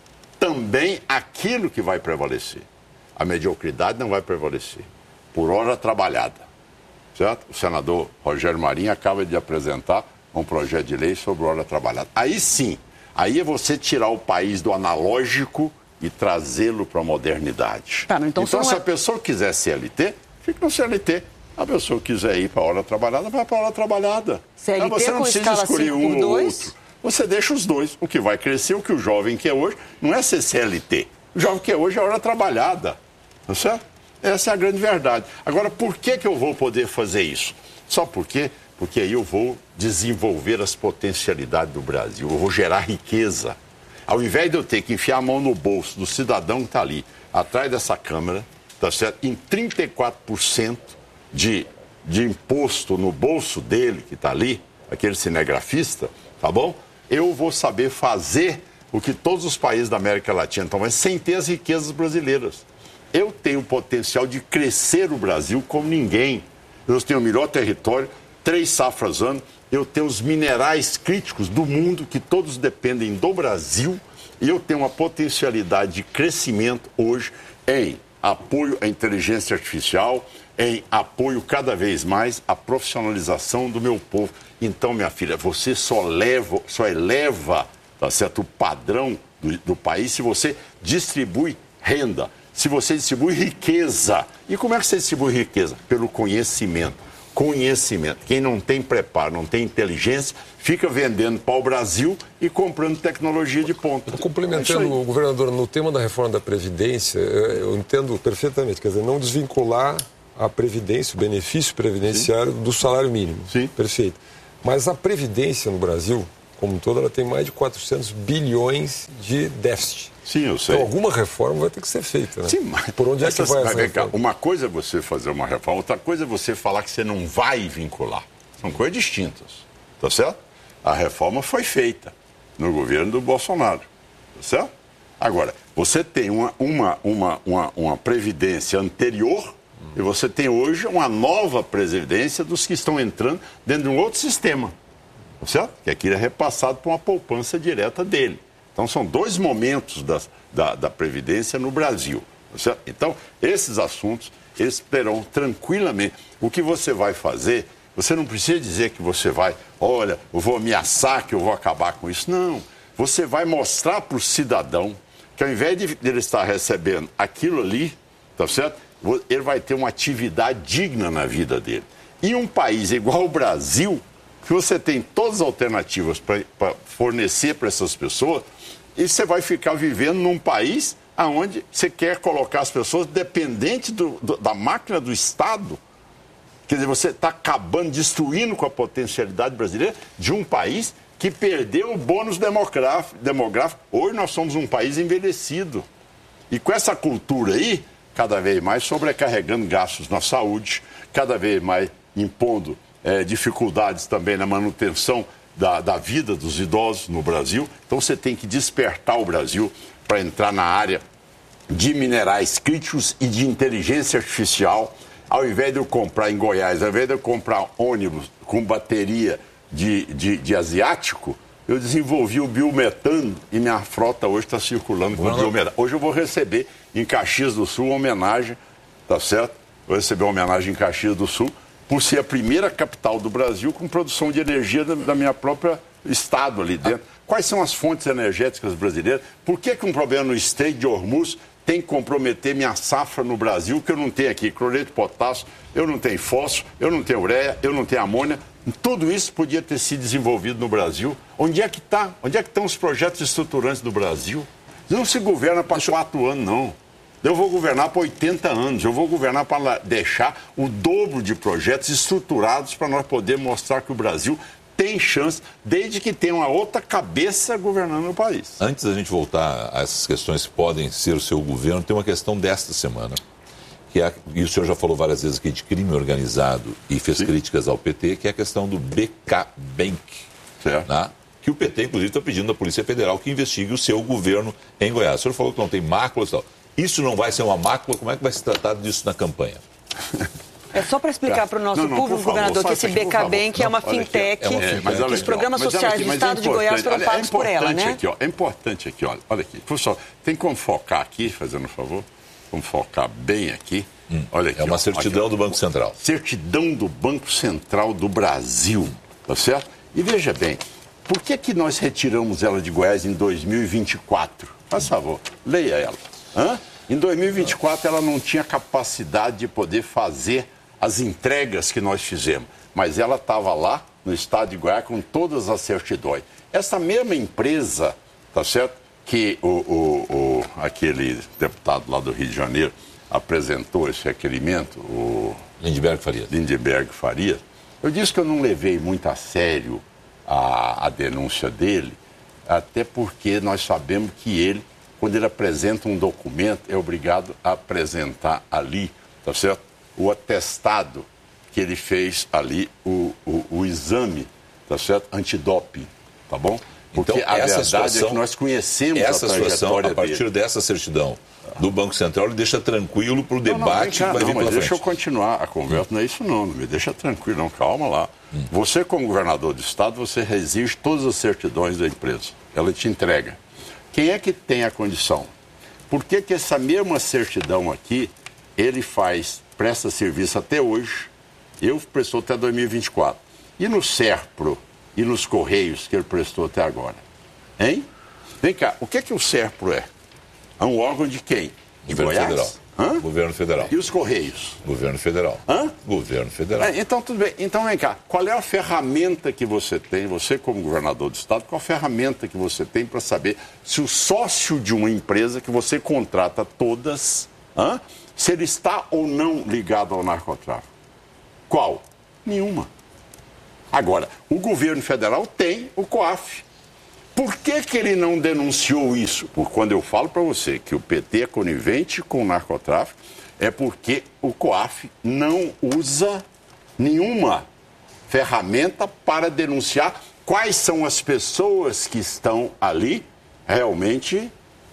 Também aquilo que vai prevalecer. A mediocridade não vai prevalecer. Por hora trabalhada. Certo? O senador Rogério Marinho acaba de apresentar um projeto de lei sobre hora trabalhada. Aí sim, aí é você tirar o país do analógico e trazê-lo para a modernidade. Tá, então então se é... a pessoa quiser C L T, fica no C L T. A pessoa quiser ir para a hora trabalhada, vai para a hora trabalhada. C L T você não com precisa escala escolher um por ou dois? outro. Você deixa os dois. O que vai crescer, o que o jovem quer hoje, não é ser C L T. O jovem quer hoje é hora trabalhada. Tá certo? Essa é a grande verdade. Agora, por que que eu vou poder fazer isso? Só por quê? Porque aí eu vou desenvolver as potencialidades do Brasil. Eu vou gerar riqueza. Ao invés de eu ter que enfiar a mão no bolso do cidadão que está ali, atrás dessa câmera, tá certo? Em trinta e quatro por cento de, de imposto no bolso dele, que está ali, aquele cinegrafista, tá bom? Eu vou saber fazer o que todos os países da América Latina estão fazendo, sem ter as riquezas brasileiras. Eu tenho o potencial de crescer o Brasil como ninguém. Eu tenho o melhor território, três safras ano, eu tenho os minerais críticos do mundo, que todos dependem do Brasil, e eu tenho uma potencialidade de crescimento hoje em apoio à inteligência artificial, em apoio cada vez mais à profissionalização do meu povo. Então, minha filha, você só, leva, só eleva, tá certo, o padrão do, do país se você distribui renda, se você distribui riqueza. E como é que você distribui riqueza? Pelo conhecimento. conhecimento. Quem não tem preparo, não tem inteligência, fica vendendo para o Brasil e comprando tecnologia de ponta. Complementando é o governador, no tema da reforma da Previdência, eu entendo perfeitamente, quer dizer, não desvincular a Previdência, o benefício previdenciário Sim. do salário mínimo. Sim. Perfeito. Mas a Previdência no Brasil, como um todo, ela tem mais de quatrocentos bilhões de déficit. Sim, eu sei. Então, alguma reforma vai ter que ser feita, né? Sim, mas... Por onde é que vai essa reforma? Uma coisa é você fazer uma reforma, outra coisa é você falar que você não vai vincular. São coisas distintas, tá certo? A reforma foi feita no governo do Bolsonaro, tá certo? Agora, você tem uma, uma, uma, uma, uma previdência anterior hum. e você tem hoje uma nova previdência dos que estão entrando dentro de um outro sistema, tá certo? Que aquilo é repassado por uma poupança direta dele. Então, são dois momentos da, da, da Previdência no Brasil. Certo? Então, esses assuntos, eles terão tranquilamente. O que você vai fazer, você não precisa dizer que você vai, olha, eu vou ameaçar que eu vou acabar com isso. Não. Você vai mostrar para o cidadão que ao invés de ele estar recebendo aquilo ali, tá certo? Ele vai ter uma atividade digna na vida dele. E um país igual o Brasil, que você tem todas as alternativas para fornecer para essas pessoas, e você vai ficar vivendo num país onde você quer colocar as pessoas dependentes do, do, da máquina do Estado. Quer dizer, você está acabando, destruindo com a potencialidade brasileira de um país que perdeu o bônus demográfico. demográfico. Hoje nós somos um país envelhecido. E com essa cultura aí, cada vez mais sobrecarregando gastos na saúde, cada vez mais impondo é, dificuldades também na manutenção Da, da vida dos idosos no Brasil. Então você tem que despertar o Brasil para entrar na área de minerais críticos e de inteligência artificial. Ao invés de eu comprar em Goiás, ao invés de eu comprar ônibus com bateria de, de, de asiático, eu desenvolvi o biometano e minha frota hoje está circulando com o biometano. Hoje eu vou receber em Caxias do Sul uma homenagem, tá certo? Vou receber uma homenagem em Caxias do Sul, por ser a primeira capital do Brasil com produção de energia da, da minha própria estado ali dentro. Quais são as fontes energéticas brasileiras? Por que que um problema no Estreito de Hormuz tem que comprometer minha safra no Brasil, que eu não tenho aqui cloreto de potássio, eu não tenho fósforo, eu não tenho ureia, eu não tenho amônia? Tudo isso podia ter sido desenvolvido no Brasil. Onde é que está? Onde é que estão os projetos estruturantes do Brasil? Não se governa para quatro anos, não. Eu vou governar para oitenta anos, eu vou governar para deixar o dobro de projetos estruturados para nós podermos mostrar que o Brasil tem chance, desde que tenha uma outra cabeça governando o país. Antes da gente voltar a essas questões que podem ser o seu governo, tem uma questão desta semana, que é, e o senhor já falou várias vezes aqui de crime organizado e fez Sim. críticas ao P T, que é a questão do B K Bank, né? Que o P T, inclusive, está pedindo à Polícia Federal que investigue o seu governo em Goiás. O senhor falou que não tem máculas e tal. Isso não vai ser uma mácula? Como é que vai se tratar disso na campanha? É só para explicar para o nosso não, não, público, favor, governador, que esse B K Bank é uma fintech, é uma fintech. É, que os programas aqui, sociais aqui, do Estado é de Goiás foram pagos é por ela, né? Aqui, ó, é importante aqui, olha, olha aqui. Professor, tem como focar aqui, fazendo um favor? Vamos focar bem aqui. Hum, olha aqui. É uma ó, certidão aqui, do Banco Central. Certidão do Banco Central do Brasil, tá certo? E veja bem, por que que nós retiramos ela de Goiás em dois mil e vinte e quatro? Faz favor, leia ela. Hã? Em dois mil e vinte e quatro, ela não tinha capacidade de poder fazer as entregas que nós fizemos, mas ela estava lá no estado de Goiás com todas as certidões. Essa mesma empresa, tá certo, que o, o, o, aquele deputado lá do Rio de Janeiro apresentou esse requerimento, o Lindenberg Farias. Lindenberg Farias, eu disse que eu não levei muito a sério a, a denúncia dele, até porque nós sabemos que ele, quando ele apresenta um documento, é obrigado a apresentar ali, tá certo? O atestado que ele fez ali, o, o, o exame, tá certo? Antidoping, tá bom? Porque então, a essa verdade situação, é que nós conhecemos essa a trajetória situação, a partir dele. dessa certidão do Banco Central, ele deixa tranquilo para o debate não, não, que vai não, vir mas pela deixa frente. eu continuar a conversa, hum. não é isso não, não me deixa tranquilo, não, calma lá. Hum. Você, como governador do Estado, você exige todas as certidões da empresa, ela te entrega. Quem é que tem a condição? Por que que essa mesma certidão aqui, ele faz, presta serviço até hoje, eu prestou até dois mil e vinte e quatro, e no SERPRO e nos Correios que ele prestou até agora? Hein? Vem cá, o que que o SERPRO é? É um órgão de quem? De Governo Goiás? Federal. Hã? Governo federal. E os Correios? Governo federal. Hã? Governo federal. É, então, tudo bem. Então, vem cá. Qual é a ferramenta que você tem, você como governador do estado, qual a ferramenta que você tem para saber se o sócio de uma empresa que você contrata todas, hã? se ele está ou não ligado ao narcotráfico? Qual? Nenhuma. Agora, o governo federal tem o COAF. Por que que ele não denunciou isso? Porque quando eu falo para você que o P T é conivente com o narcotráfico, é porque o COAF não usa nenhuma ferramenta para denunciar quais são as pessoas que estão ali realmente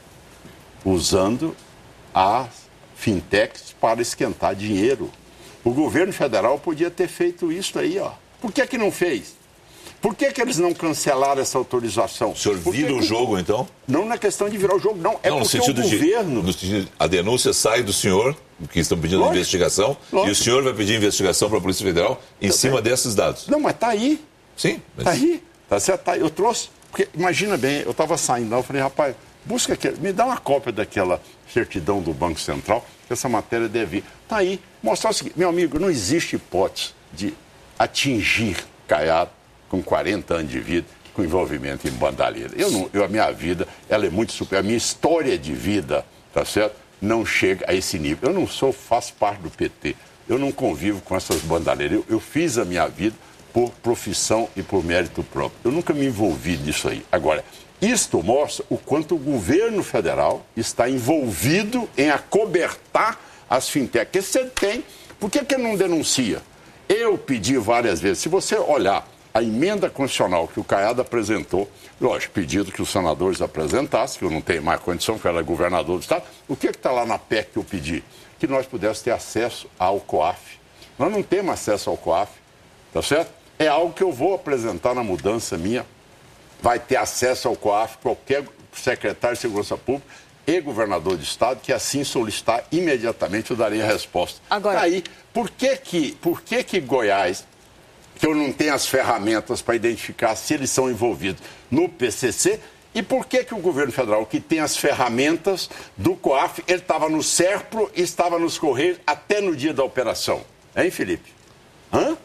usando as fintechs para esquentar dinheiro. O governo federal podia ter feito isso aí, ó. Por que que não fez? Por que que eles não cancelaram essa autorização? O senhor vira o que... jogo, então? Não na questão de virar o jogo, não. É não, porque no sentido o governo... De, no sentido, a denúncia sai do senhor, que estão pedindo Lógico. investigação, Lógico. e o senhor vai pedir investigação para a Polícia Federal em Eu cima tenho. desses dados. Não, mas tá aí. Sim. Mas... Tá aí. Tá certo? Tá aí. Eu trouxe... Porque, imagina bem, eu estava saindo lá, eu falei, rapaz, busca aqui, me dá uma cópia daquela certidão do Banco Central, que essa matéria deve ir. Tá aí. Mostrar o seguinte, meu amigo, não existe hipótese de atingir Caiado com quarenta anos de vida, com envolvimento em bandalheira. Eu não, eu, a minha vida, ela é muito super. A minha história de vida, tá certo? Não chega a esse nível. Eu não sou, faço parte do P T. Eu não convivo com essas bandaleiras. Eu, eu fiz a minha vida por profissão e por mérito próprio. Eu nunca me envolvi nisso aí. Agora, isto mostra o quanto o governo federal está envolvido em acobertar as fintechs. Que você tem. Por que que não denuncia? Eu pedi várias vezes. Se você olhar a emenda constitucional que o Caiado apresentou, lógico, pedido que os senadores apresentassem, que eu não tenho mais condição, que eu era governador do estado, o que está lá na P E C que eu pedi? Que nós pudéssemos ter acesso ao COAF. Nós não temos acesso ao COAF, tá certo? É algo que eu vou apresentar na mudança minha. Vai ter acesso ao COAF qualquer secretário de Segurança Pública e governador de estado que assim solicitar, imediatamente eu darei a resposta. Agora... Aí, por que que, por que que Goiás, que eu não tenho as ferramentas para identificar se eles são envolvidos no P C C, e por que que o governo federal, que tem as ferramentas do COAF, ele estava no SERPRO e estava nos Correios até no dia da operação? Hein, Felipe? Hã?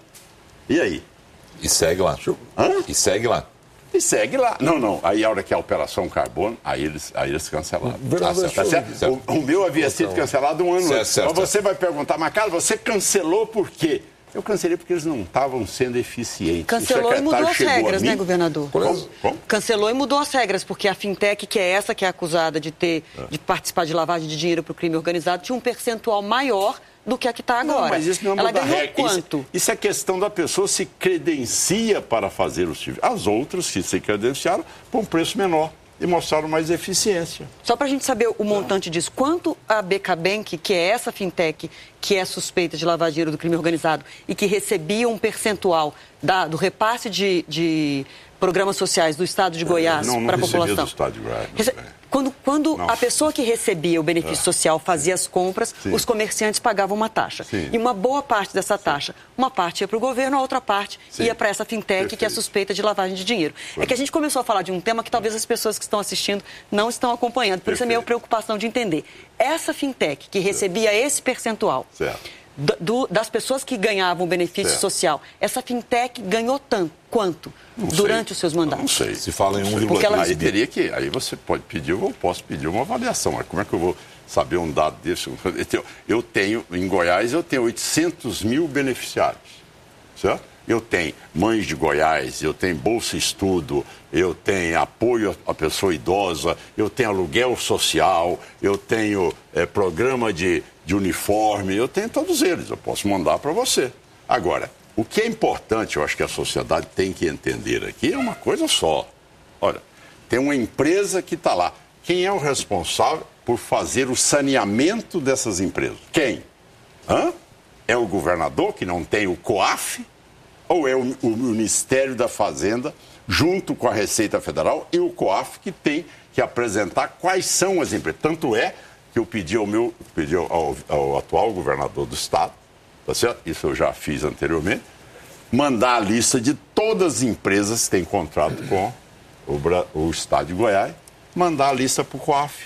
E aí? E segue lá. Hã? E segue lá. E segue lá. Não, não. Aí a hora que é a Operação Carbono, aí eles, aí eles cancelaram. Ah, certo, tá certo? certo. O, o meu havia sido cancelado um ano Certo, antes. certo, Mas você vai perguntar, mas Carlos, você cancelou por quê? Eu cancelei porque eles não estavam sendo eficientes. Cancelou e mudou as regras, mim, né, governador? Como? Como? Cancelou e mudou as regras, porque a fintech, que é essa que é acusada de ter, de participar de lavagem de dinheiro para o crime organizado, tinha um percentual maior do que a que está agora. Não, mas isso não é Ela mudar ganhou regra. quanto? Isso, isso é questão da pessoa se credencia para fazer o serviço. As outras que se credenciaram por um preço menor e mostraram mais eficiência. Só para a gente saber o montante disso, quanto a B K Bank, que é essa fintech que é suspeita de lavar dinheiro do crime organizado e que recebia um percentual da, do repasse de, de programas sociais do Estado de Goiás não, não para a recebia população? Do Estado de Goiás, Rece... Quando, quando a pessoa que recebia o benefício é. social fazia as compras, Sim. os comerciantes pagavam uma taxa. Sim. E uma boa parte dessa taxa, uma parte ia para o governo, a outra parte Sim. ia para essa fintech Perfeito. que é suspeita de lavagem de dinheiro. Foi. É que a gente começou a falar de um tema que talvez as pessoas que estão assistindo não estão acompanhando. Por Perfeito. isso é a minha preocupação de entender. Essa fintech que recebia certo. esse percentual do, do, das pessoas que ganhavam o benefício certo. social, essa fintech ganhou tanto, quanto? Não durante sei. os seus mandatos? Não sei. Se fala em um vírgula ela... Aí teria que, aí você pode pedir, eu posso pedir uma avaliação. Mas como é que eu vou saber um dado desse? Eu tenho, em Goiás, eu tenho oitocentos mil beneficiários, certo? Eu tenho Mães de Goiás, eu tenho Bolsa Estudo, eu tenho apoio à pessoa idosa, eu tenho aluguel social, eu tenho é, programa de, de uniforme, eu tenho todos eles, eu posso mandar para você. Agora, o que é importante, eu acho que a sociedade tem que entender aqui, é uma coisa só. Olha, tem uma empresa que está lá. Quem é o responsável por fazer o saneamento dessas empresas? Quem? Hã? É o governador, que não tem o COAF? Ou é o, o Ministério da Fazenda, junto com a Receita Federal, e o COAF, que tem que apresentar quais são as empresas? Tanto é que eu pedi ao, meu, pedi ao, ao atual governador do Estado, tá certo? Isso eu já fiz anteriormente, mandar a lista de todas as empresas que têm contrato com o, o Estado de Goiás, mandar a lista para o COAF.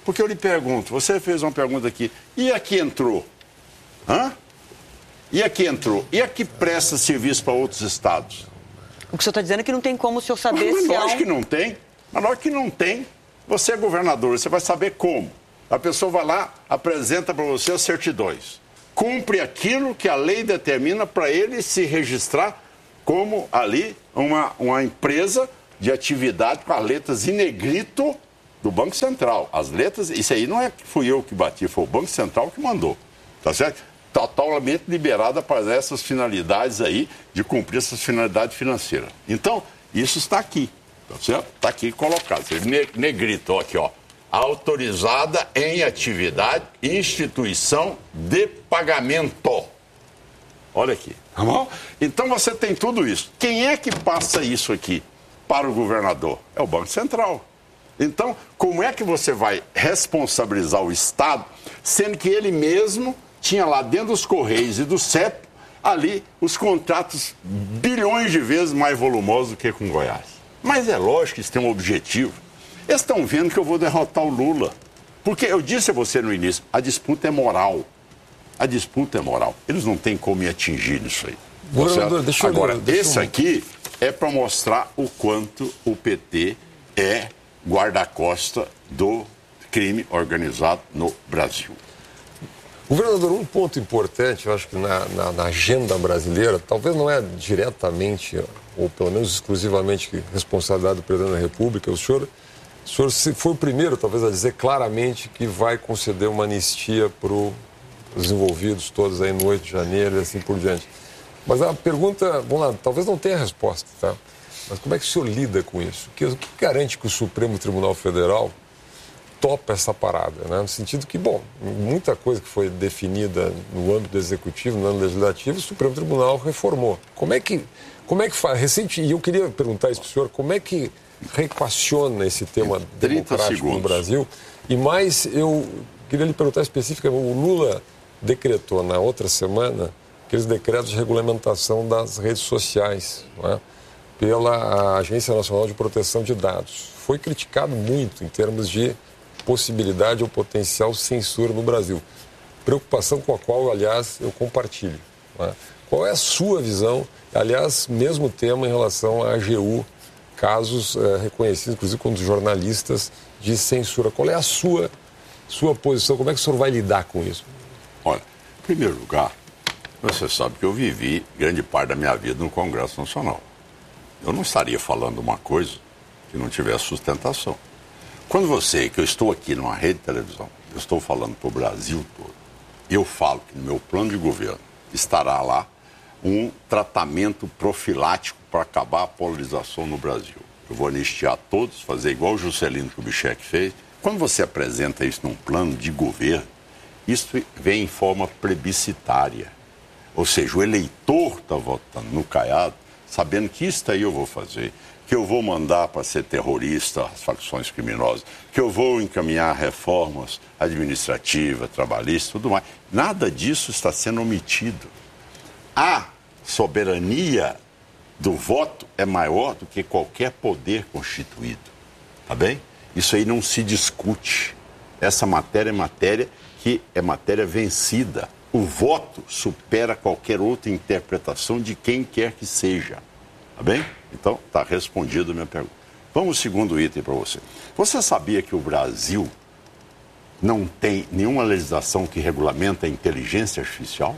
Porque eu lhe pergunto, você fez uma pergunta aqui, e a que entrou? Hã? E a que entrou? E a que presta serviço para outros estados? O que o senhor está dizendo é que não tem como o senhor saber mas, se mas há um... que não tem. Mas lógico que não tem. Você é governador, você vai saber como. A pessoa vai lá, apresenta para você as certidões. Cumpre aquilo que a lei determina para ele se registrar como ali uma, uma empresa de atividade com as letras em negrito do Banco Central. As letras, isso aí não é que fui eu que bati, foi o Banco Central que mandou. Tá certo? Totalmente liberada para essas finalidades aí, de cumprir essas finalidades financeiras. Então, isso está aqui, tá certo? Está aqui colocado. Negrito, aqui, ó. Autorizada em atividade, instituição de pagamento. Olha aqui, tá bom? Então você tem tudo isso. Quem é que passa isso aqui para o governador? É o Banco Central. Então, como é que você vai responsabilizar o Estado, sendo que ele mesmo tinha lá dentro dos Correios e do C E P, ali, os contratos bilhões de vezes mais volumosos do que com Goiás. Mas é lógico que isso tem um objetivo. Eles estão vendo que eu vou derrotar o Lula. Porque eu disse a você no início, a disputa é moral. A disputa é moral. Eles não têm como me atingir nisso aí. Governador, deixa eu... Agora, deixa esse eu... aqui é para mostrar o quanto o P T é guarda-costa do crime organizado no Brasil. Governador, um ponto importante, eu acho que na, na, na agenda brasileira, talvez não é diretamente, ou pelo menos exclusivamente, responsabilidade do presidente da República, o senhor, o senhor foi o primeiro, talvez, a dizer claramente que vai conceder uma anistia para os envolvidos todos aí no oito de janeiro e assim por diante. Mas a pergunta, vamos lá, talvez não tenha resposta, tá? Mas como é que o senhor lida com isso? O que, o que garante que o Supremo Tribunal Federal topa essa parada, né? No sentido que, bom, muita coisa que foi definida no âmbito executivo, no âmbito legislativo, o Supremo Tribunal reformou. Como é que, como é que faz? Recente, e eu queria perguntar isso para o senhor, como é que reequaciona esse tema democrático segundos. no Brasil? E mais, eu queria lhe perguntar especificamente, o Lula decretou na outra semana aqueles decretos de regulamentação das redes sociais, não é? Pela Agência Nacional de Proteção de Dados. Foi criticado muito em termos de possibilidade ou potencial censura no Brasil. Preocupação com a qual, aliás, eu compartilho. Né? Qual é a sua visão, aliás, mesmo tema em relação à A G U, casos eh, reconhecidos, inclusive, como jornalistas, de censura. Qual é a sua, sua posição? Como é que o senhor vai lidar com isso? Olha, em primeiro lugar, você sabe que eu vivi grande parte da minha vida no Congresso Nacional. Eu não estaria falando uma coisa que não tivesse sustentação. Quando você, que eu estou aqui numa rede de televisão, eu estou falando para o Brasil todo, eu falo que no meu plano de governo estará lá um tratamento profilático para acabar a polarização no Brasil. Eu vou anistiar todos, fazer igual o Juscelino Kubitschek fez. Quando você apresenta isso num plano de governo, isso vem em forma plebiscitária. Ou seja, o eleitor está votando no Caiado, sabendo que isso aí eu vou fazer, que eu vou mandar para ser terrorista as facções criminosas, que eu vou encaminhar reformas administrativas, trabalhistas, tudo mais. Nada disso está sendo omitido. A soberania do voto é maior do que qualquer poder constituído. Tá bem? Isso aí não se discute. Essa matéria é matéria que é matéria vencida. O voto supera qualquer outra interpretação de quem quer que seja. Tá bem? Então, está respondida a minha pergunta. Vamos ao segundo item para você. Você sabia que o Brasil não tem nenhuma legislação que regulamenta a inteligência artificial?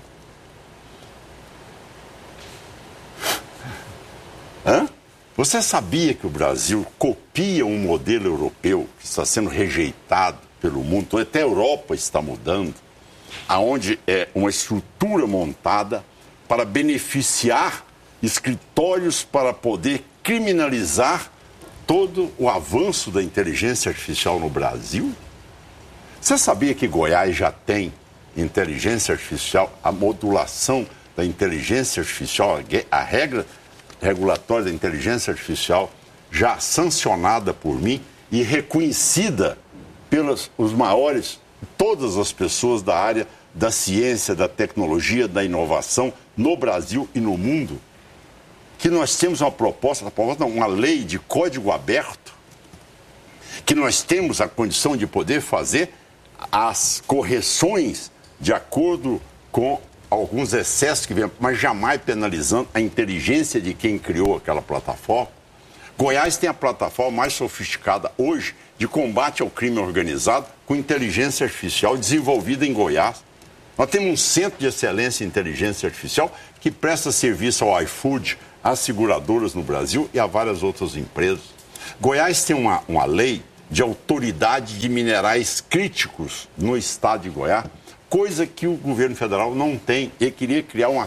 Hã? Você sabia que o Brasil copia um modelo europeu que está sendo rejeitado pelo mundo? Até a Europa está mudando, aonde é uma estrutura montada para beneficiar escritórios para poder criminalizar todo o avanço da inteligência artificial no Brasil? Você sabia que Goiás já tem inteligência artificial, a modulação da inteligência artificial, a regra regulatória da inteligência artificial já sancionada por mim e reconhecida pelos os maiores, todas as pessoas da área da ciência, da tecnologia, da inovação no Brasil e no mundo? Que nós temos uma proposta, uma lei de código aberto, que nós temos a condição de poder fazer as correções de acordo com alguns excessos que vêm, mas jamais penalizando a inteligência de quem criou aquela plataforma. Goiás tem a plataforma mais sofisticada hoje de combate ao crime organizado com inteligência artificial desenvolvida em Goiás. Nós temos um centro de excelência em inteligência artificial que presta serviço ao iFood, às seguradoras no Brasil e a várias outras empresas. Goiás tem uma, uma lei de autoridade de minerais críticos no estado de Goiás, coisa que o governo federal não tem. Ele queria criar uma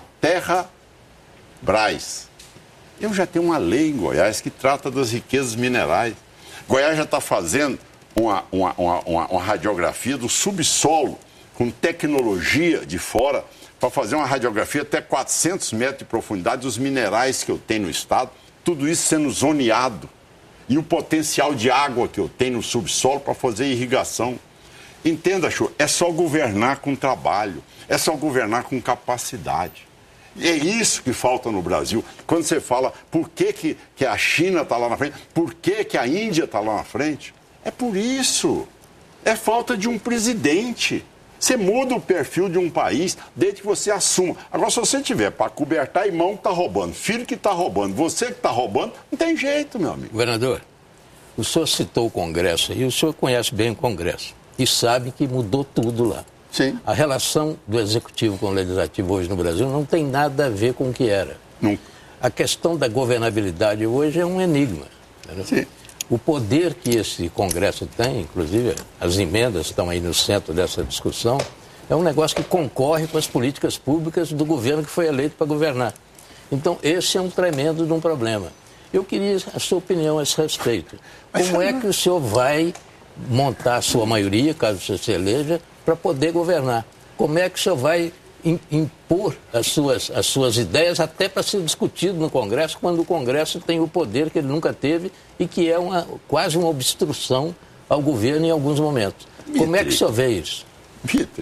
Terra-Brás. Eu já tenho uma lei em Goiás que trata das riquezas minerais. Goiás já está fazendo uma, uma, uma, uma, uma radiografia do subsolo com tecnologia de fora para fazer uma radiografia até quatrocentos metros de profundidade dos minerais que eu tenho no estado, tudo isso sendo zoneado. E o potencial de água que eu tenho no subsolo para fazer irrigação. Entenda, Chu, é só governar com trabalho, é só governar com capacidade. E é isso que falta no Brasil. Quando você fala por que, que, que a China está lá na frente, por que, que a Índia está lá na frente, é por isso. É falta de um presidente. Você muda o perfil de um país desde que você assuma. Agora, se você tiver para cobertar irmão que está roubando, filho que está roubando, você que está roubando, não tem jeito, meu amigo. Governador, o senhor citou o Congresso e o senhor conhece bem o Congresso e sabe que mudou tudo lá. Sim. A relação do Executivo com o Legislativo hoje no Brasil não tem nada a ver com o que era. Não. A questão da governabilidade hoje é um enigma. Entendeu? Sim. O poder que esse Congresso tem, inclusive as emendas estão aí no centro dessa discussão, é um negócio que concorre com as políticas públicas do governo que foi eleito para governar. Então, esse é um tremendo de um problema. Eu queria a sua opinião a esse respeito. Como é que o senhor vai montar a sua maioria, caso você se eleja, para poder governar? Como é que o senhor vai impor as suas, as suas ideias até para ser discutido no Congresso, quando o Congresso tem o poder que ele nunca teve e que é uma, quase uma obstrução ao governo em alguns momentos? Mitre, como é que o senhor vê isso? Mitre,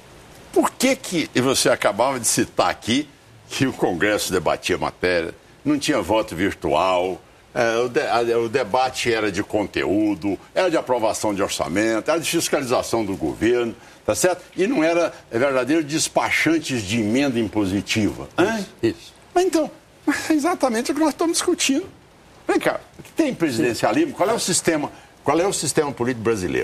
por que que você acabava de citar aqui que o Congresso debatia matéria, não tinha voto virtual, é, o, de, a, o debate era de conteúdo, era de aprovação de orçamento, era de fiscalização do governo, tá certo? E não era é, verdadeiro despachantes de emenda impositiva. Isso, isso. Mas então, é exatamente o que nós estamos discutindo. Vem cá, tem presidencialismo? Qual é o sistema, qual é o sistema político brasileiro?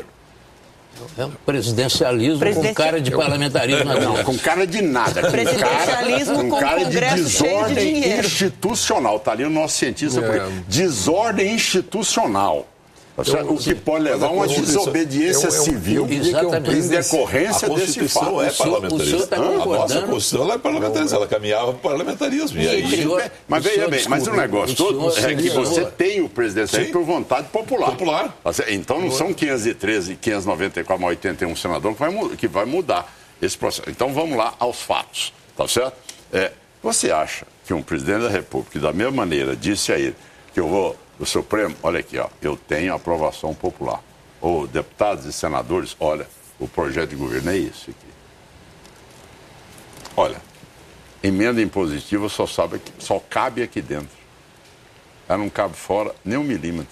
É um presidencialismo Presidencia... com cara de parlamentarismo. Não, com cara de nada. Com presidencialismo cara, com, com cara Congresso de desordem cheio de dinheiro. Institucional. Está ali o nosso cientista. É. Desordem institucional. Eu, o que pode levar a uma desobediência é um, é um, civil exatamente. em decorrência desse fato. É parlamentarista. Tá a nossa Constituição é parlamentarista, ela caminhava para o parlamentarismo. E aí... senhor, mas veja bem, mas o negócio todo é que você tem o presidencialismo por vontade popular. popular. Então não são quinhentos e treze, quinhentos e noventa e quatro, oitenta e um senadores que vai, que vai mudar esse processo. Então vamos lá aos fatos, tá certo? É, você acha que um presidente da República, da mesma maneira, disse a ele que eu vou... O Supremo, olha aqui, ó, eu tenho aprovação popular. Ou deputados e senadores, olha, o projeto de governo é esse aqui. Olha, emenda impositiva só, sabe aqui, só cabe aqui dentro. Ela não cabe fora nem um milímetro.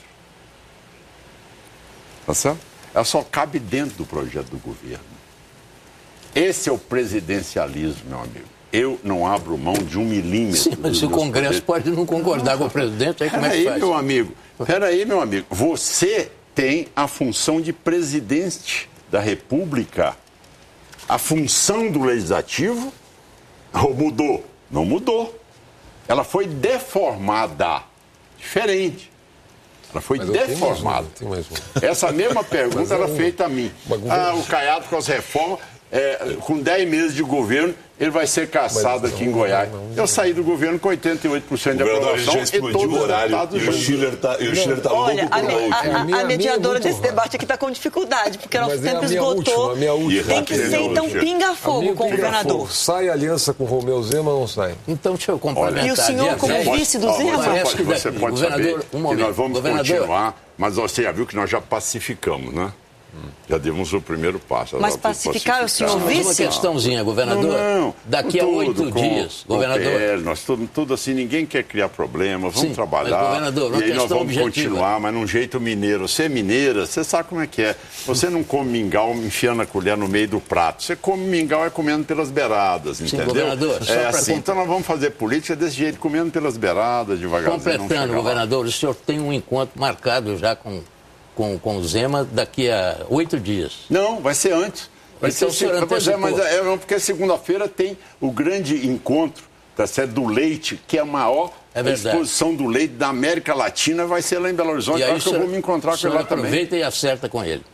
Tá certo? Ela só cabe dentro do projeto do governo. Esse é o presidencialismo, meu amigo. Eu não abro mão de um milímetro. Sim, mas se o Congresso pode não concordar com o presidente, aí como é que faz? Peraí, meu amigo. Peraí, meu amigo. Você tem a função de presidente da República. A função do Legislativo ou mudou? Não mudou. Ela foi deformada. Diferente. Ela foi mas deformada. Tenho mais uma, tenho mais uma. Essa mesma pergunta era uma, feita a mim. Ah, o Caiado com as reformas, é, com dez meses de governo, ele vai ser caçado mas, aqui não, em Goiás. Não, não, não. Eu saí do governo com oitenta e oito por cento de aprovação já explodiu e o horário. E o Schiller está tá Olha, louco a, por me, a, a, minha, a mediadora minha desse debate aqui está com dificuldade, porque nosso mas tempo é esgotou. Última, última. Tem que ser, então, pinga-fogo com o governador. Sai aliança com o Romeu Zema ou não sai? Então, deixa eu complementar. E o senhor, como dez, vice do ó, Zema? Você pode, você pode saber um que nós vamos governador. continuar, mas você já viu que nós já pacificamos, né? Já demos o primeiro passo. Mas pacificar é o senhor vice? Uma questãozinha, governador. Não, não. Daqui a oito dias, governador. P L, nós tudo, tudo assim, ninguém quer criar problema, vamos Sim, trabalhar. mas, governador, uma e aí nós vamos objetiva. continuar, mas num jeito mineiro. Você é mineira, você sabe como é que é. Você não come mingau enfiando a colher no meio do prato. Você come mingau é comendo pelas beiradas, Sim, entendeu? governador, só é pra assim, contar. então nós vamos fazer política desse jeito, comendo pelas beiradas, devagarzinho. Completando, governador, o senhor tem um encontro marcado já com, com, com o Zema daqui a oito dias. Não, vai ser antes. Vai Então, ser o senhor pois é, mas antecipou. é, não, porque segunda-feira tem o grande encontro, tá certo, do leite, que é a maior É verdade. exposição do leite da América Latina, vai ser lá em Belo Horizonte. E aí, Eu acho que eu vou me encontrar com o senhor ele lá também. aproveita e acerta com ele.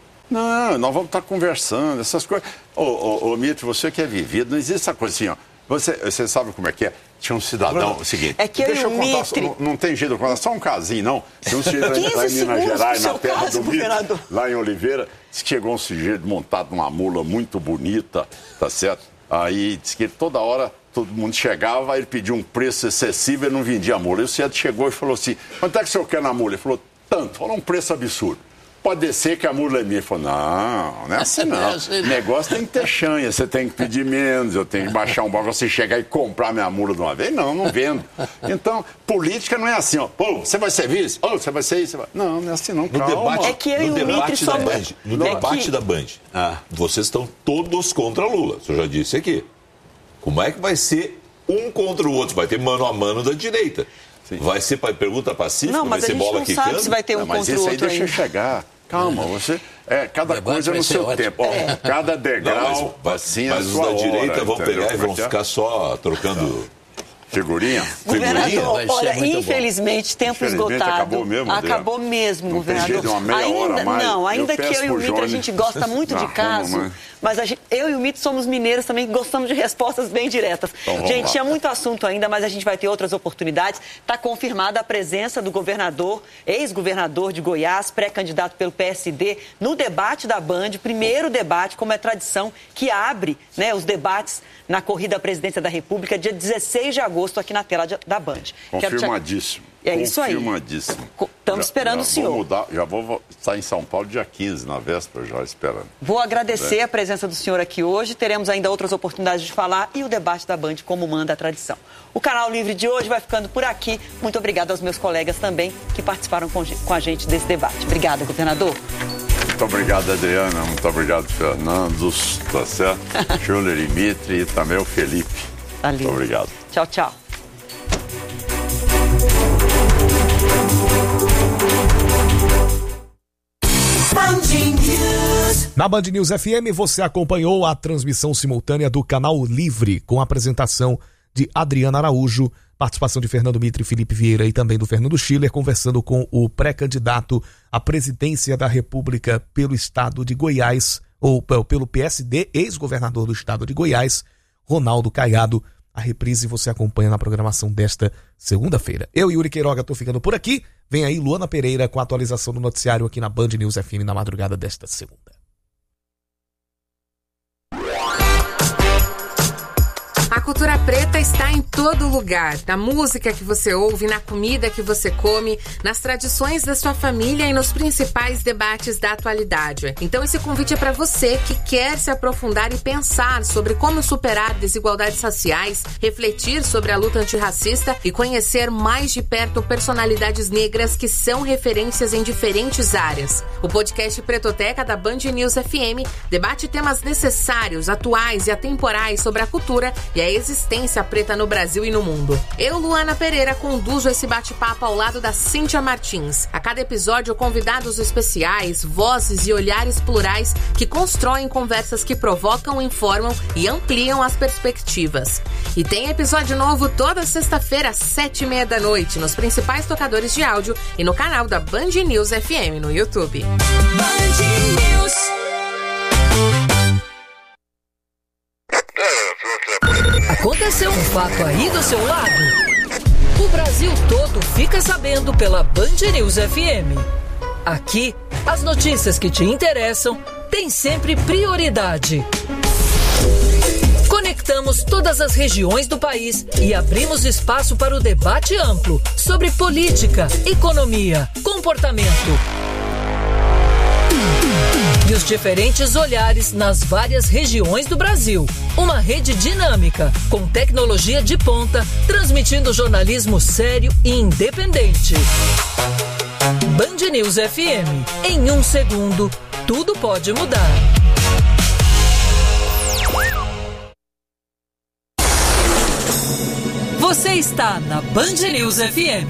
Não, nós vamos estar conversando, essas coisas. Ô, ô, ô Mito, você que é vivido, não existe essa coisa assim, ó. Você, você sabe como é que é? Tinha um cidadão, o seguinte, É que eu deixa e eu o contar, Mitre- não, não tem jeito de contar, só um casinho, não. Tem um sujeito lá em- lá em quinze Minas segundos Gerais, pro na seu terra caso, do Mitre, governador. lá em Oliveira, disse que chegou um sujeito montado numa mula muito bonita, tá certo? Aí disse que ele, toda hora todo mundo chegava, aí ele pediu um preço excessivo e não vendia a mula. Aí o sujeito chegou e falou assim, quanto é que o senhor quer na mula? Ele falou, tanto, falou um preço absurdo. Pode descer que a mula é minha. Ele falou, não, não é assim não. O negócio tem que ter chanha, você tem que pedir menos, eu tenho que baixar um balcão, você chegar e comprar minha mula de uma vez. Não, não vendo. Então, política não é assim, ó. Pô, você vai ser vice? Ô, você vai ser isso? Você vai... Não, não é assim não, No calma. debate, É que eu e no o debate Mitre da somos- Band, no É debate que- da Band, Ah. vocês estão todos contra Lula. O senhor já disse aqui. Como é que vai ser um contra o outro? Vai ter mano a mano da direita. Sim. Vai ser pra, pergunta pacífica? Não, vai mas a ser gente bola não quicando? sabe se vai ter um Não, mas contra o esse aí outro deixa ainda. chegar. Calma, você. É, cada Debate coisa vai no ser seu ótimo. tempo. Ó, cada Não, degrau, mas, assim, mas a os sua da hora, direita vão entendeu? pegar e Como é vão que é? ficar só trocando Figurinha? figurinha. Governador, Vai ser olha, muito bom. infelizmente, tempo Infelizmente, esgotado. acabou mesmo, Adriano. Acabou mesmo, Não tem governador. jeito, uma meia ainda, hora a mais. Não, Eu ainda que peço eu e o pro Mitre, a Jones. gente gosta muito de Arruma, caso, mãe. mas a gente- eu e o Mitre somos mineiros também, que gostamos de respostas bem diretas. Então, vamos gente, lá. tinha muito assunto ainda, mas a gente vai ter outras oportunidades. Está confirmada a presença do governador, ex-governador de Goiás, pré-candidato pelo P S D, no debate da Band, primeiro debate, como é tradição, que abre, né, os debates na corrida à presidência da República, dia dezesseis de agosto, aqui na tela de- da Band. Quero te- Confirmadíssimo. É isso aí. Confirmadíssimo. Co- estamos Já- esperando já o senhor. Vou mudar, já vou estar em São Paulo dia quinze, na véspera, já esperando. Vou agradecer a presença do senhor aqui hoje. Teremos ainda outras oportunidades de falar e o debate da Band, como manda a tradição. O Canal Livre de hoje vai ficando por aqui. Muito obrigada aos meus colegas também que participaram com ge- com a gente desse debate. Obrigada, governador. Muito obrigado, Adriana. Muito obrigado, Fernando. Tá certo? Júnior e Mitre e também o Felipe. Valeu. Muito obrigado. Tchau, tchau. Na Band News F M você acompanhou a transmissão simultânea do Canal Livre com a apresentação de Adriana Araújo, participação de Fernando Mitre, Felipe Vieira e também do Fernando Schiller, conversando com o pré-candidato à presidência da República pelo estado de Goiás, ou pelo P S D, ex-governador do estado de Goiás, Ronaldo Caiado. A reprise você acompanha na programação desta segunda-feira. Eu, Yuri Queiroga, estou ficando por aqui. Vem aí Luana Pereira com a atualização do noticiário aqui na Band News F M na madrugada desta segunda. A cultura preta está em todo lugar, na música que você ouve, na comida que você come, nas tradições da sua família e nos principais debates da atualidade. Então esse convite é para você que quer se aprofundar e pensar sobre como superar desigualdades raciais, refletir sobre a luta antirracista e conhecer mais de perto personalidades negras que são referências em diferentes áreas. O podcast Pretoteca da Band News F M debate temas necessários, atuais e atemporais sobre a cultura e a existência preta no Brasil e no mundo. Eu, Luana Pereira, conduzo esse bate-papo ao lado da Cíntia Martins. A cada episódio, convidados especiais, vozes e olhares plurais que constroem conversas que provocam, informam e ampliam as perspectivas. E tem episódio novo toda sexta-feira, às sete e meia da noite, nos principais tocadores de áudio e no canal da Band News F M no YouTube. Band News. Aconteceu um fato aí do seu lado? O Brasil todo fica sabendo pela Band News F M. Aqui, as notícias que te interessam têm sempre prioridade. Conectamos todas as regiões do país e abrimos espaço para o debate amplo sobre política, economia, comportamento. E os diferentes olhares nas várias regiões do Brasil. Uma rede dinâmica, com tecnologia de ponta, transmitindo jornalismo sério e independente. Band News F M. Em um segundo, tudo pode mudar. Você está na Band News F M.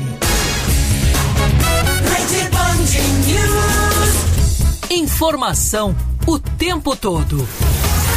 Rede Band News. Informação o tempo todo.